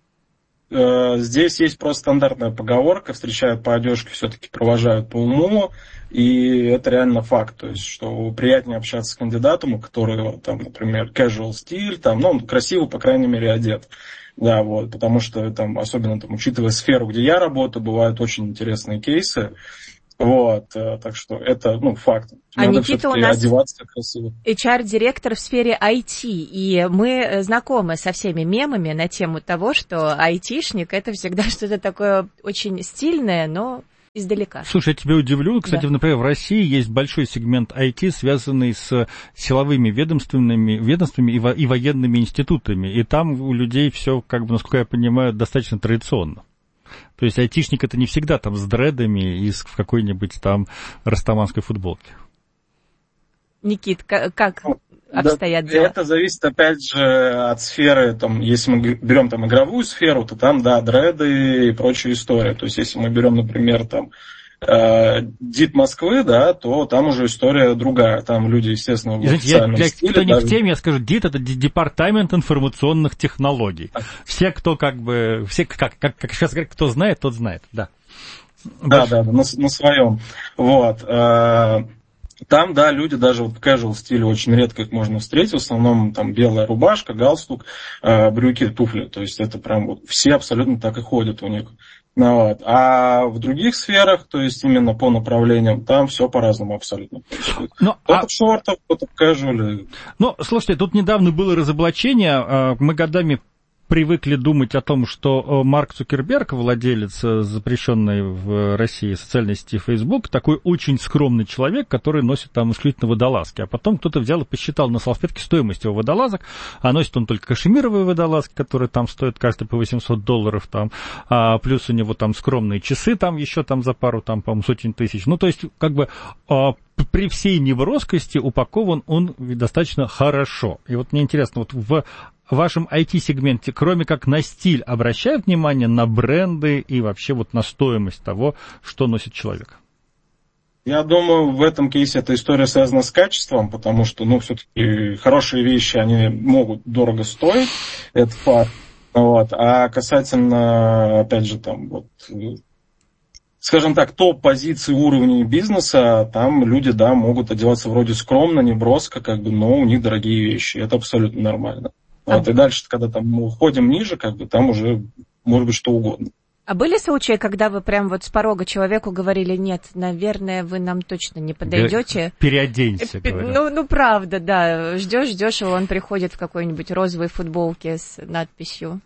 Здесь есть просто стандартная поговорка: встречают по одежке, все-таки провожают по уму, и это реально факт, то есть, что приятнее общаться с кандидатом, у которого, там, например, casual стиль, там, ну, он красиво, по крайней мере, одет, да, вот, потому что, там, особенно, там, учитывая сферу, где я работаю, бывают очень интересные кейсы. Вот, так что это, ну, факт. А Надо Никита у нас красиво. эйч ар-директор в сфере ай ти, и мы знакомы со всеми мемами на тему того, что айтишник — это всегда что-то такое очень стильное, но издалека. Слушай, я тебя удивлю. Кстати, да. Например, в России есть большой сегмент ай ти, связанный с силовыми ведомствами, ведомствами и, во, и военными институтами. И там у людей все, как бы, насколько я понимаю, достаточно традиционно. То есть айтишник — это не всегда там с дредами и в какой-нибудь там растаманской футболке. Никит, как, как обстоят да, дела? Это зависит, опять же, от сферы. Там, если мы берем там игровую сферу, то там, да, дреды и прочая история. То есть, если мы берем, например, там ДИТ Москвы, да, то там уже история другая. Там люди, естественно, в Извините, официальном я, для, стиле. Кто даже... не в теме, я скажу, ДИТ — это Департамент информационных технологий. Все, кто как бы, все, как, как, как сейчас говорят, кто знает, тот знает, да. Да, да, да, на, на своем. Вот. Там, да, люди даже вот в casual стиле очень редко их можно встретить. В основном там белая рубашка, галстук, брюки, туфли. То есть это прям вот все абсолютно так и ходят у них. Ну, вот. А в других сферах, то есть именно по направлениям, там все по-разному абсолютно. Но, кто-то а... в шортах, кто-то в casual. Ну, слушайте, тут недавно было разоблачение. Мы годами привыкли думать о том, что Марк Цукерберг, владелец запрещенной в России социальной сети Facebook, такой очень скромный человек, который носит там исключительно водолазки. А потом кто-то взял и посчитал на салфетке стоимость его водолазок, а носит он только кашемировые водолазки, которые там стоят каждый по восемьсот долларов, там, а плюс у него там скромные часы, там еще там за пару, там, по-моему, сотен тысяч. Ну, то есть, как бы... при всей неброскости упакован он достаточно хорошо. И вот мне интересно, вот в вашем ай ти-сегменте, кроме как на стиль, обращают внимание на бренды и вообще вот на стоимость того, что носит человек? Я думаю, в этом кейсе эта история связана с качеством, потому что, ну, все-таки хорошие вещи, они могут дорого стоить, это факт. Вот. А касательно, опять же, там, вот... скажем так, топ-позиции уровня бизнеса, там люди, да, могут одеваться вроде скромно, не броско, как бы, но у них дорогие вещи. Это абсолютно нормально. А... Вот, и дальше, когда там мы уходим ниже, как бы, там уже может быть что угодно. А были случаи, когда вы прям вот с порога человеку говорили: нет, наверное, вы нам точно не подойдете? Переоденься, говорят. Ну, ну, правда, да. Ждешь, ждешь, и он приходит в какой-нибудь розовой футболке с надписью.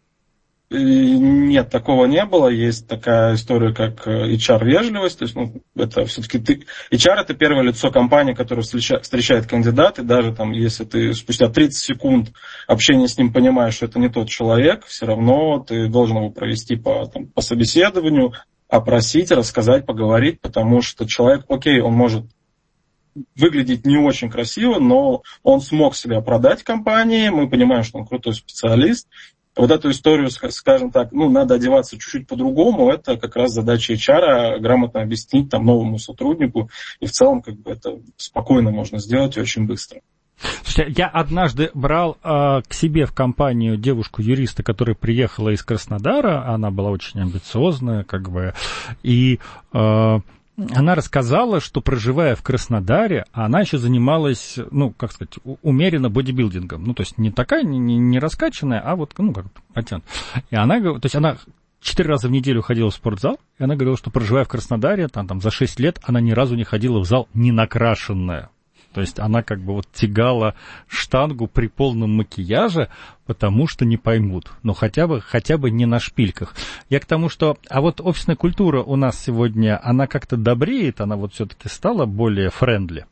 Нет, такого не было. Есть такая история, как эйч ар-вежливость. То есть, ну, это все-таки ты... эйч ар — это первое лицо компании, которое встречает, встречает кандидата. И даже там, если ты спустя тридцать секунд общения с ним понимаешь, что это не тот человек, все равно ты должен его провести по, там, по собеседованию, опросить, рассказать, поговорить, потому что человек, окей, он может выглядеть не очень красиво, но он смог себя продать компании, мы понимаем, что он крутой специалист. Вот эту историю, скажем так, ну, надо одеваться чуть-чуть по-другому, это как раз задача эйч ар, грамотно объяснить там новому сотруднику, и в целом как бы это спокойно можно сделать и очень быстро. Слушайте, я однажды брал э, к себе в компанию девушку-юриста, которая приехала из Краснодара, она была очень амбициозная, как бы, и... Э, она рассказала, что, проживая в Краснодаре, она еще занималась, ну, как сказать, умеренно бодибилдингом. Ну, то есть не такая, не, не раскачанная, а вот, ну, как потянут. И она, то есть она четыре раза в неделю ходила в спортзал, и она говорила, что, проживая в Краснодаре, там, там, за шесть лет, она ни разу не ходила в зал не накрашенная. То есть она как бы вот тягала штангу при полном макияже, потому что не поймут. Но хотя бы, хотя бы не на шпильках. Я к тому, что... А вот офисная культура у нас сегодня, она как-то добреет, она вот все-таки стала более френдли.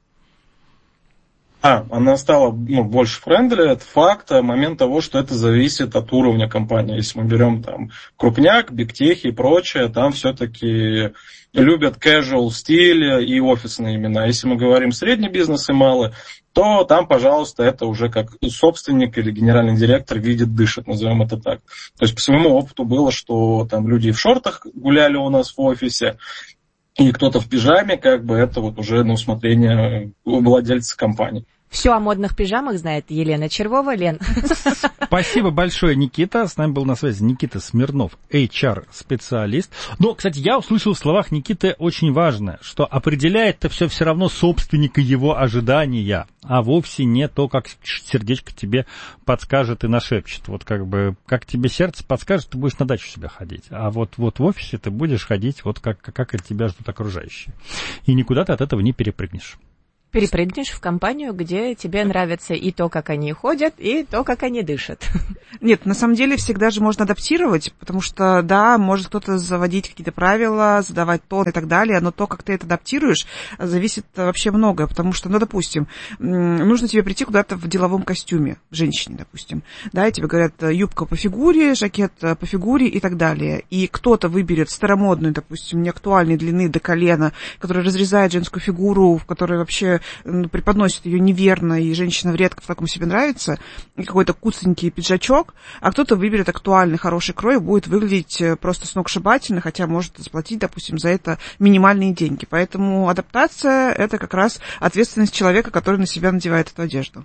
А, она стала ну, больше френдли, это факт, а момент того, что это зависит от уровня компании. Если мы берем там крупняк, бигтехи и прочее, там все-таки любят casual стиль и офисные имена. Если мы говорим средний бизнес и малый, то там, пожалуйста, это уже как собственник или генеральный директор видит, дышит, назовем это так. То есть по своему опыту было, что там люди в шортах гуляли у нас в офисе, и кто-то в пижаме, как бы это вот уже на усмотрение владельца компании. Все о модных пижамах знает Елена Червова. Лен. Спасибо большое, Никита. С нами был на связи Никита Смирнов, эйч ар-специалист. Но, кстати, я услышал в словах Никиты очень важное, что определяет-то все все равно собственника его ожидания, а вовсе не то, как сердечко тебе подскажет и нашепчет. Вот как бы, как тебе сердце подскажет, ты будешь на дачу себя ходить. А вот, вот в офисе ты будешь ходить, вот как, как от тебя ждут окружающие. И никуда ты от этого не перепрыгнешь. Перепрыгнешь в компанию, где тебе нравится и то, как они ходят, и то, как они дышат. Нет, на самом деле всегда же можно адаптировать, потому что, да, может кто-то заводить какие-то правила, задавать тон и так далее, но то, как ты это адаптируешь, зависит вообще многое, потому что, ну, допустим, нужно тебе прийти куда-то в деловом костюме, женщине, допустим, да, и тебе говорят, юбка по фигуре, жакет по фигуре и так далее, и кто-то выберет старомодную, допустим, неактуальной длины до колена, которая разрезает женскую фигуру, в которой вообще преподносит ее неверно, и женщина редко в таком себе нравится, и какой-то куценький пиджачок, а кто-то выберет актуальный, хороший крой и будет выглядеть просто сногсшибательно, хотя может заплатить, допустим, за это минимальные деньги. Поэтому адаптация – это как раз ответственность человека, который на себя надевает эту одежду.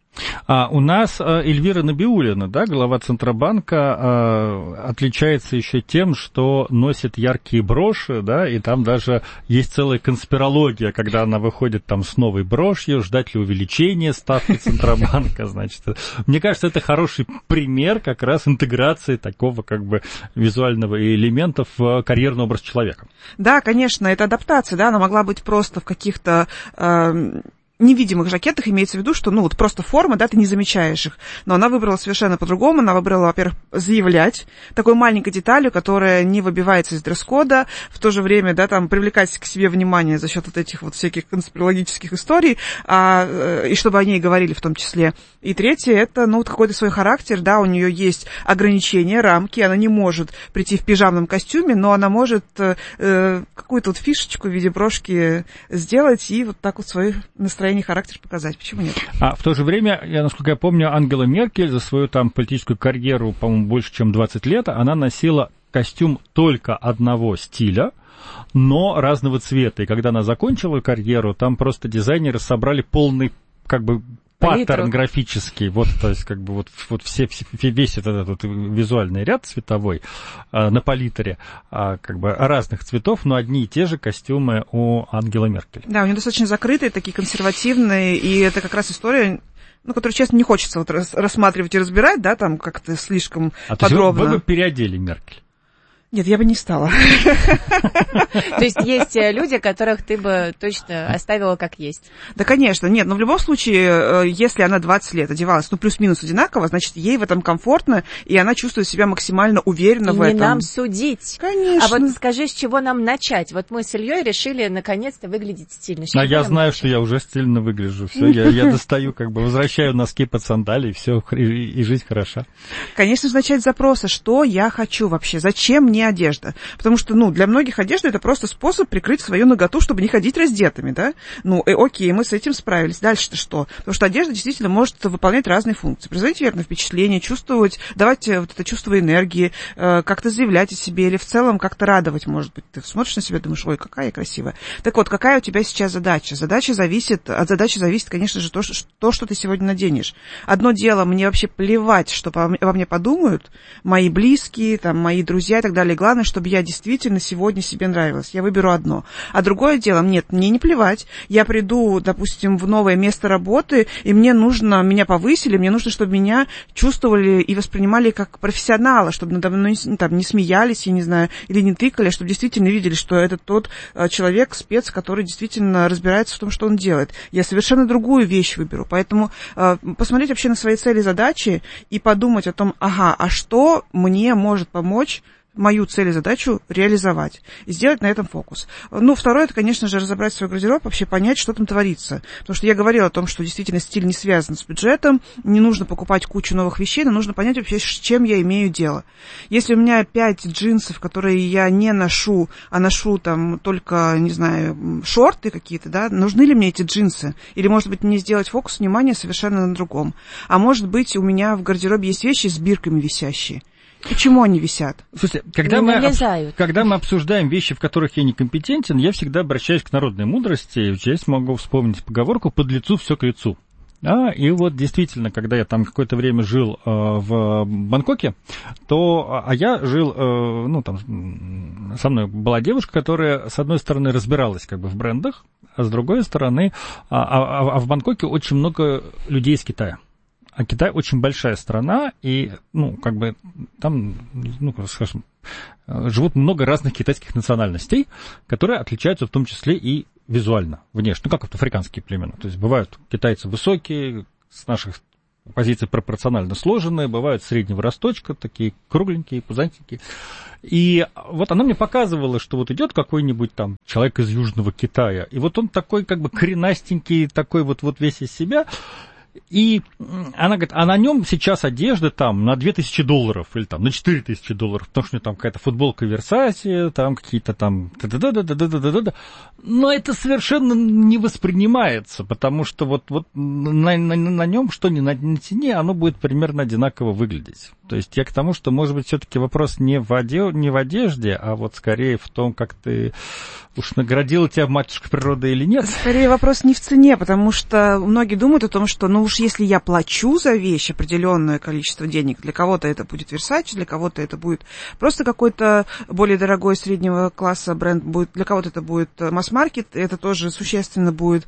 А у нас Эльвира Набиуллина, да, глава Центробанка, отличается еще тем, что носит яркие броши, да, и там даже есть целая конспирология, когда она выходит там с новой брошью, ждать ли увеличения ставки Центробанка, значит. Мне кажется, это хороший пример как раз интеграции такого как бы визуального элемента в карьерный образ человека. Да, конечно, это адаптация, да, она могла быть просто в каких-то... Э- невидимых жакетах, имеется в виду, что, ну, вот просто форма, да, ты не замечаешь их. Но она выбрала совершенно по-другому. Она выбрала, во-первых, заявлять такой маленькой деталью, которая не выбивается из дресс-кода, в то же время, да, там, привлекать к себе внимание за счет вот этих вот всяких конспирологических историй, а, и чтобы о ней говорили в том числе. И третье, это, ну, вот какой-то свой характер, да, у нее есть ограничения, рамки, она не может прийти в пижамном костюме, но она может э, какую-то вот фишечку в виде брошки сделать и вот так вот свое настроение, характер показать. Почему нет? А в то же время, я, насколько я помню, Ангела Меркель за свою там политическую карьеру, по-моему, больше, чем двадцать лет, она носила костюм только одного стиля, но разного цвета. И когда она закончила карьеру, там просто дизайнеры собрали полный, как бы, паттерн графический, вот, то есть, как бы, вот, вот все, все, весь этот, этот визуальный ряд цветовой а, на палитре, а, как бы, разных цветов, но одни и те же костюмы у Ангелы Меркель. Да, у нее достаточно закрытые, такие консервативные, и это как раз история, ну, которую, честно, не хочется вот рассматривать и разбирать, да, там как-то слишком а подробно. А вы бы переодели Меркель? Нет, я бы не стала. То есть есть люди, которых ты бы точно оставила как есть? Да, конечно. Нет, но в любом случае, если она двадцать лет одевалась, ну, плюс-минус одинаково, значит, ей в этом комфортно, и она чувствует себя максимально уверенно и в этом. Не нам судить. Конечно. А вот скажи, с чего нам начать? Вот мы с Ильей решили наконец-то выглядеть стильно. А я знаю, начать? Что я уже стильно выгляжу. Все, я, я достаю, как бы, возвращаю носки под сандалии, все, и, и жизнь хороша. Конечно же, начать с запроса, что я хочу вообще, зачем мне одежда. Потому что, ну, для многих одежда это просто способ прикрыть свою наготу, чтобы не ходить раздетыми, да. Ну, э, окей, мы с этим справились. Дальше-то что? Потому что одежда действительно может выполнять разные функции. Производить верное впечатление, чувствовать, давать вот это чувство энергии, э, как-то заявлять о себе или в целом как-то радовать, может быть. Ты смотришь на себя и думаешь, ой, какая я красивая. Так вот, какая у тебя сейчас задача? Задача зависит, от задачи зависит, конечно же, то, что, то, что ты сегодня наденешь. Одно дело, мне вообще плевать, что обо мне подумают мои близкие, там, мои друзья и так далее. далее. Главное, чтобы я действительно сегодня себе нравилась. Я выберу одно. А другое дело, нет, мне не плевать. Я приду, допустим, в новое место работы, и мне нужно, меня повысили, мне нужно, чтобы меня чувствовали и воспринимали как профессионала, чтобы надо мной там, не смеялись, я не знаю, или не тыкали, чтобы действительно видели, что это тот человек, спец, который действительно разбирается в том, что он делает. Я совершенно другую вещь выберу. Поэтому э, посмотреть вообще на свои цели, задачи и подумать о том, ага, а что мне может помочь мою цель и задачу реализовать. И сделать на этом фокус. Ну, второе, это, конечно же, разобрать свой гардероб, вообще понять, что там творится. Потому что я говорила о том, что действительно стиль не связан с бюджетом, не нужно покупать кучу новых вещей, но нужно понять вообще, с чем я имею дело. Если у меня пять джинсов, которые я не ношу, а ношу там только, не знаю, шорты какие-то, да, нужны ли мне эти джинсы? Или, может быть, мне сделать фокус внимания совершенно на другом? А может быть, у меня в гардеробе есть вещи с бирками висящие. Почему они висят? Слушайте, когда мы, об... когда мы обсуждаем вещи, в которых я некомпетентен, я всегда обращаюсь к народной мудрости. Здесь могу вспомнить поговорку «под лицу все к лицу». А, и вот действительно, когда я там какое-то время жил э, в Бангкоке, то, а я жил, э, ну, там, со мной была девушка, которая, с одной стороны, разбиралась как бы в брендах, а с другой стороны, а, а, а в Бангкоке очень много людей из Китая. А Китай очень большая страна, и, ну, как бы, там, ну, скажем, живут много разных китайских национальностей, которые отличаются в том числе и визуально, внешне, ну, как вот африканские племена. То есть бывают китайцы высокие, с наших позиций пропорционально сложенные, бывают среднего росточка, такие кругленькие, пузатенькие. И вот она мне показывала, что вот идет какой-нибудь там человек из Южного Китая, и вот он такой, как бы, коренастенький, такой вот, вот весь из себя. И она говорит, а на нем сейчас одежда там на две тысячи долларов или там на четыре тысячи долларов, потому что у него там какая-то футболка Versace, там какие-то там... Но это совершенно не воспринимается, потому что вот, вот на, на, на нем, что ни натяни, оно будет примерно одинаково выглядеть. То есть я к тому, что, может быть, все-таки вопрос не в, оде... не в одежде, а вот скорее в том, как ты... Уж наградила тебя матушка природа или нет? Скорее вопрос не в цене, потому что многие думают о том, что, ну уж если я плачу за вещь определенное количество денег, для кого-то это будет Versace, для кого-то это будет просто какой-то более дорогой среднего класса бренд, будет, для кого-то это будет масс-маркет, это тоже существенно будет.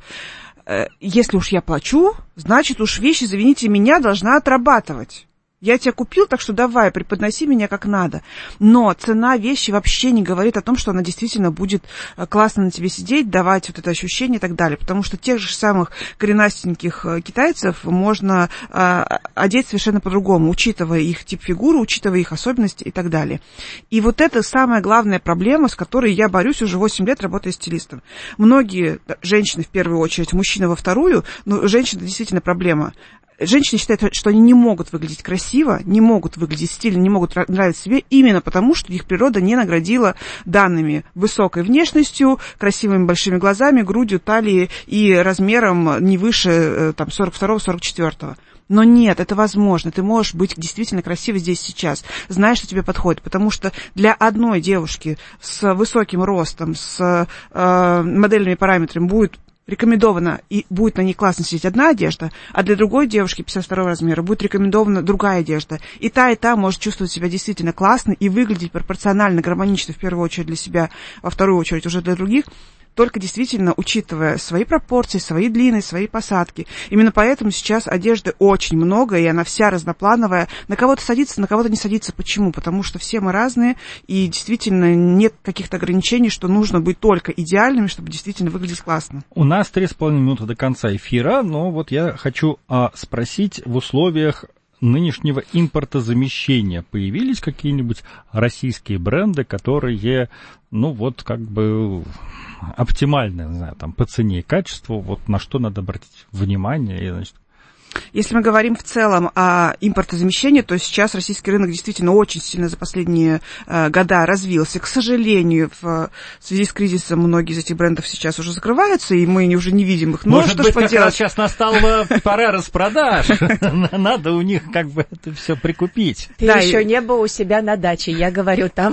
Если уж я плачу, значит уж вещь, извините меня, должна отрабатывать. Я тебя купил, так что давай, преподноси меня как надо. Но цена вещи вообще не говорит о том, что она действительно будет классно на тебе сидеть, давать вот это ощущение и так далее. Потому что тех же самых коренастеньких китайцев можно а, одеть совершенно по-другому, учитывая их тип фигуры, учитывая их особенности и так далее. И вот это самая главная проблема, с которой я борюсь уже восемь лет, работая стилистом. Многие женщины, в первую очередь, мужчины во вторую, но женщина действительно проблема. Женщины считают, что они не могут выглядеть красиво, не могут выглядеть стильно, не могут нравиться себе именно потому, что их природа не наградила данными высокой внешностью, красивыми большими глазами, грудью, талией и размером не выше там, сорок второго сорок четвёртого. Но нет, это возможно. Ты можешь быть действительно красивой здесь сейчас, зная, что тебе подходит. Потому что для одной девушки с высоким ростом, с э, модельными параметрами будет рекомендовано и будет на ней классно сидеть одна одежда, а для другой девушки пятьдесят второго размера будет рекомендована другая одежда. И та, и та может чувствовать себя действительно классно и выглядеть пропорционально, гармонично, в первую очередь для себя, во вторую очередь уже для других, только действительно учитывая свои пропорции, свои длины, свои посадки. Именно поэтому сейчас одежды очень много, и она вся разноплановая. На кого-то садится, на кого-то не садится. Почему? Потому что все мы разные, и действительно нет каких-то ограничений, что нужно быть только идеальными, чтобы действительно выглядеть классно. У нас три с половиной минуты до конца эфира, но вот я хочу а, спросить в условиях нынешнего импортозамещения появились какие-нибудь российские бренды, которые, ну вот, как бы оптимальны, не знаю, там, по цене и качеству, вот на что надо обратить внимание, и, значит... Если мы говорим в целом о импортозамещении, то сейчас российский рынок действительно очень сильно за последние э, года развился. К сожалению, в связи с кризисом многие из этих брендов сейчас уже закрываются, и мы уже не видим их. Но Может что быть, ж как поделать? раз сейчас настала пора распродаж. Надо у них как бы это все прикупить. Ты еще не был у себя на даче, я говорю, там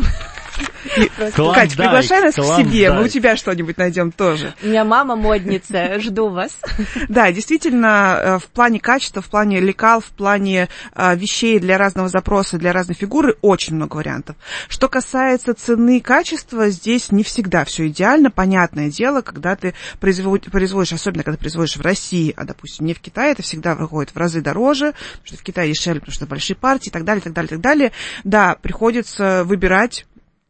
Кать, приглашай нас к себе, мы у тебя что-нибудь найдем тоже. У меня мама модница, жду вас. Да, действительно, в плане качества, в плане лекал, в плане вещей для разного запроса, для разной фигуры очень много вариантов. Что касается цены и качества, здесь не всегда все идеально. Понятное дело, когда ты производишь, особенно когда производишь в России, а, допустим, не в Китае, это всегда выходит в разы дороже, потому что в Китае дешевле, потому что большие партии и так далее, и так далее, и так далее. Да, приходится выбирать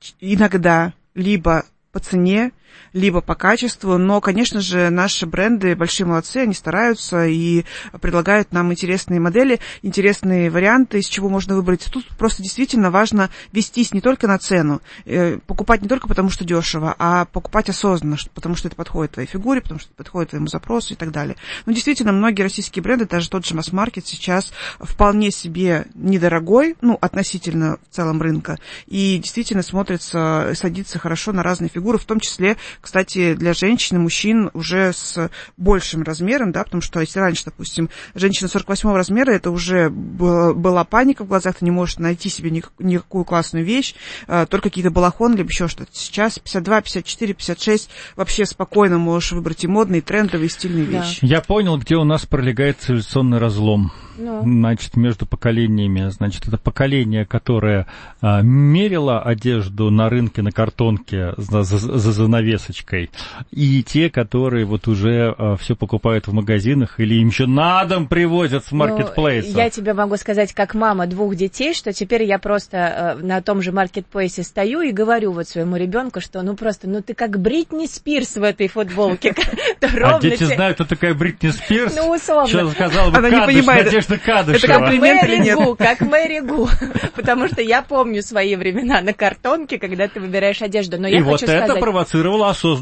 иногда либо по цене, либо по качеству, но, конечно же, наши бренды большие молодцы, они стараются и предлагают нам интересные модели, интересные варианты, из чего можно выбрать. Тут просто действительно важно вестись не только на цену, покупать не только потому, что дешево, а покупать осознанно, потому что это подходит твоей фигуре, потому что это подходит твоему запросу и так далее. Но действительно, многие российские бренды, даже тот же масс-маркет сейчас вполне себе недорогой, ну, относительно в целом рынка, и действительно смотрится, садится хорошо на разные фигуры, в том числе, кстати, для женщин и мужчин уже с большим размером, да, потому что если раньше, допустим, женщина сорок восьмого размера, это уже была, была паника в глазах, ты не можешь найти себе ник- никакую классную вещь, э, только какие-то балахоны, либо еще что-то. Сейчас пятьдесят два, пятьдесят четыре, пятьдесят шесть вообще спокойно можешь выбрать и модные, и трендовые, и стильные да. вещи. Я понял, где у нас пролегает цивилизационный разлом. Ну. Значит, между поколениями. Значит, это поколение, которое а, мерило одежду на рынке на картонке за, за, за занавесочкой, и те, которые вот уже а, все покупают в магазинах или им еще на дом привозят с маркетплейса. Ну, я тебе могу сказать, как мама двух детей, что теперь я просто а, на том же маркетплейсе стою и говорю вот своему ребенку, что ну просто, ну ты как Бритни Спирс в этой футболке. А дети знают, кто такая Бритни Спирс? Ну, условно. Сейчас сказала бы Кадыш, Надежда Кадышева. Это как Мэри Гу, как Мэри Гу. Потому что я помню свои времена на картонке, когда ты выбираешь одежду. Но я и хочу вот это сказать... провоцировало осознанность.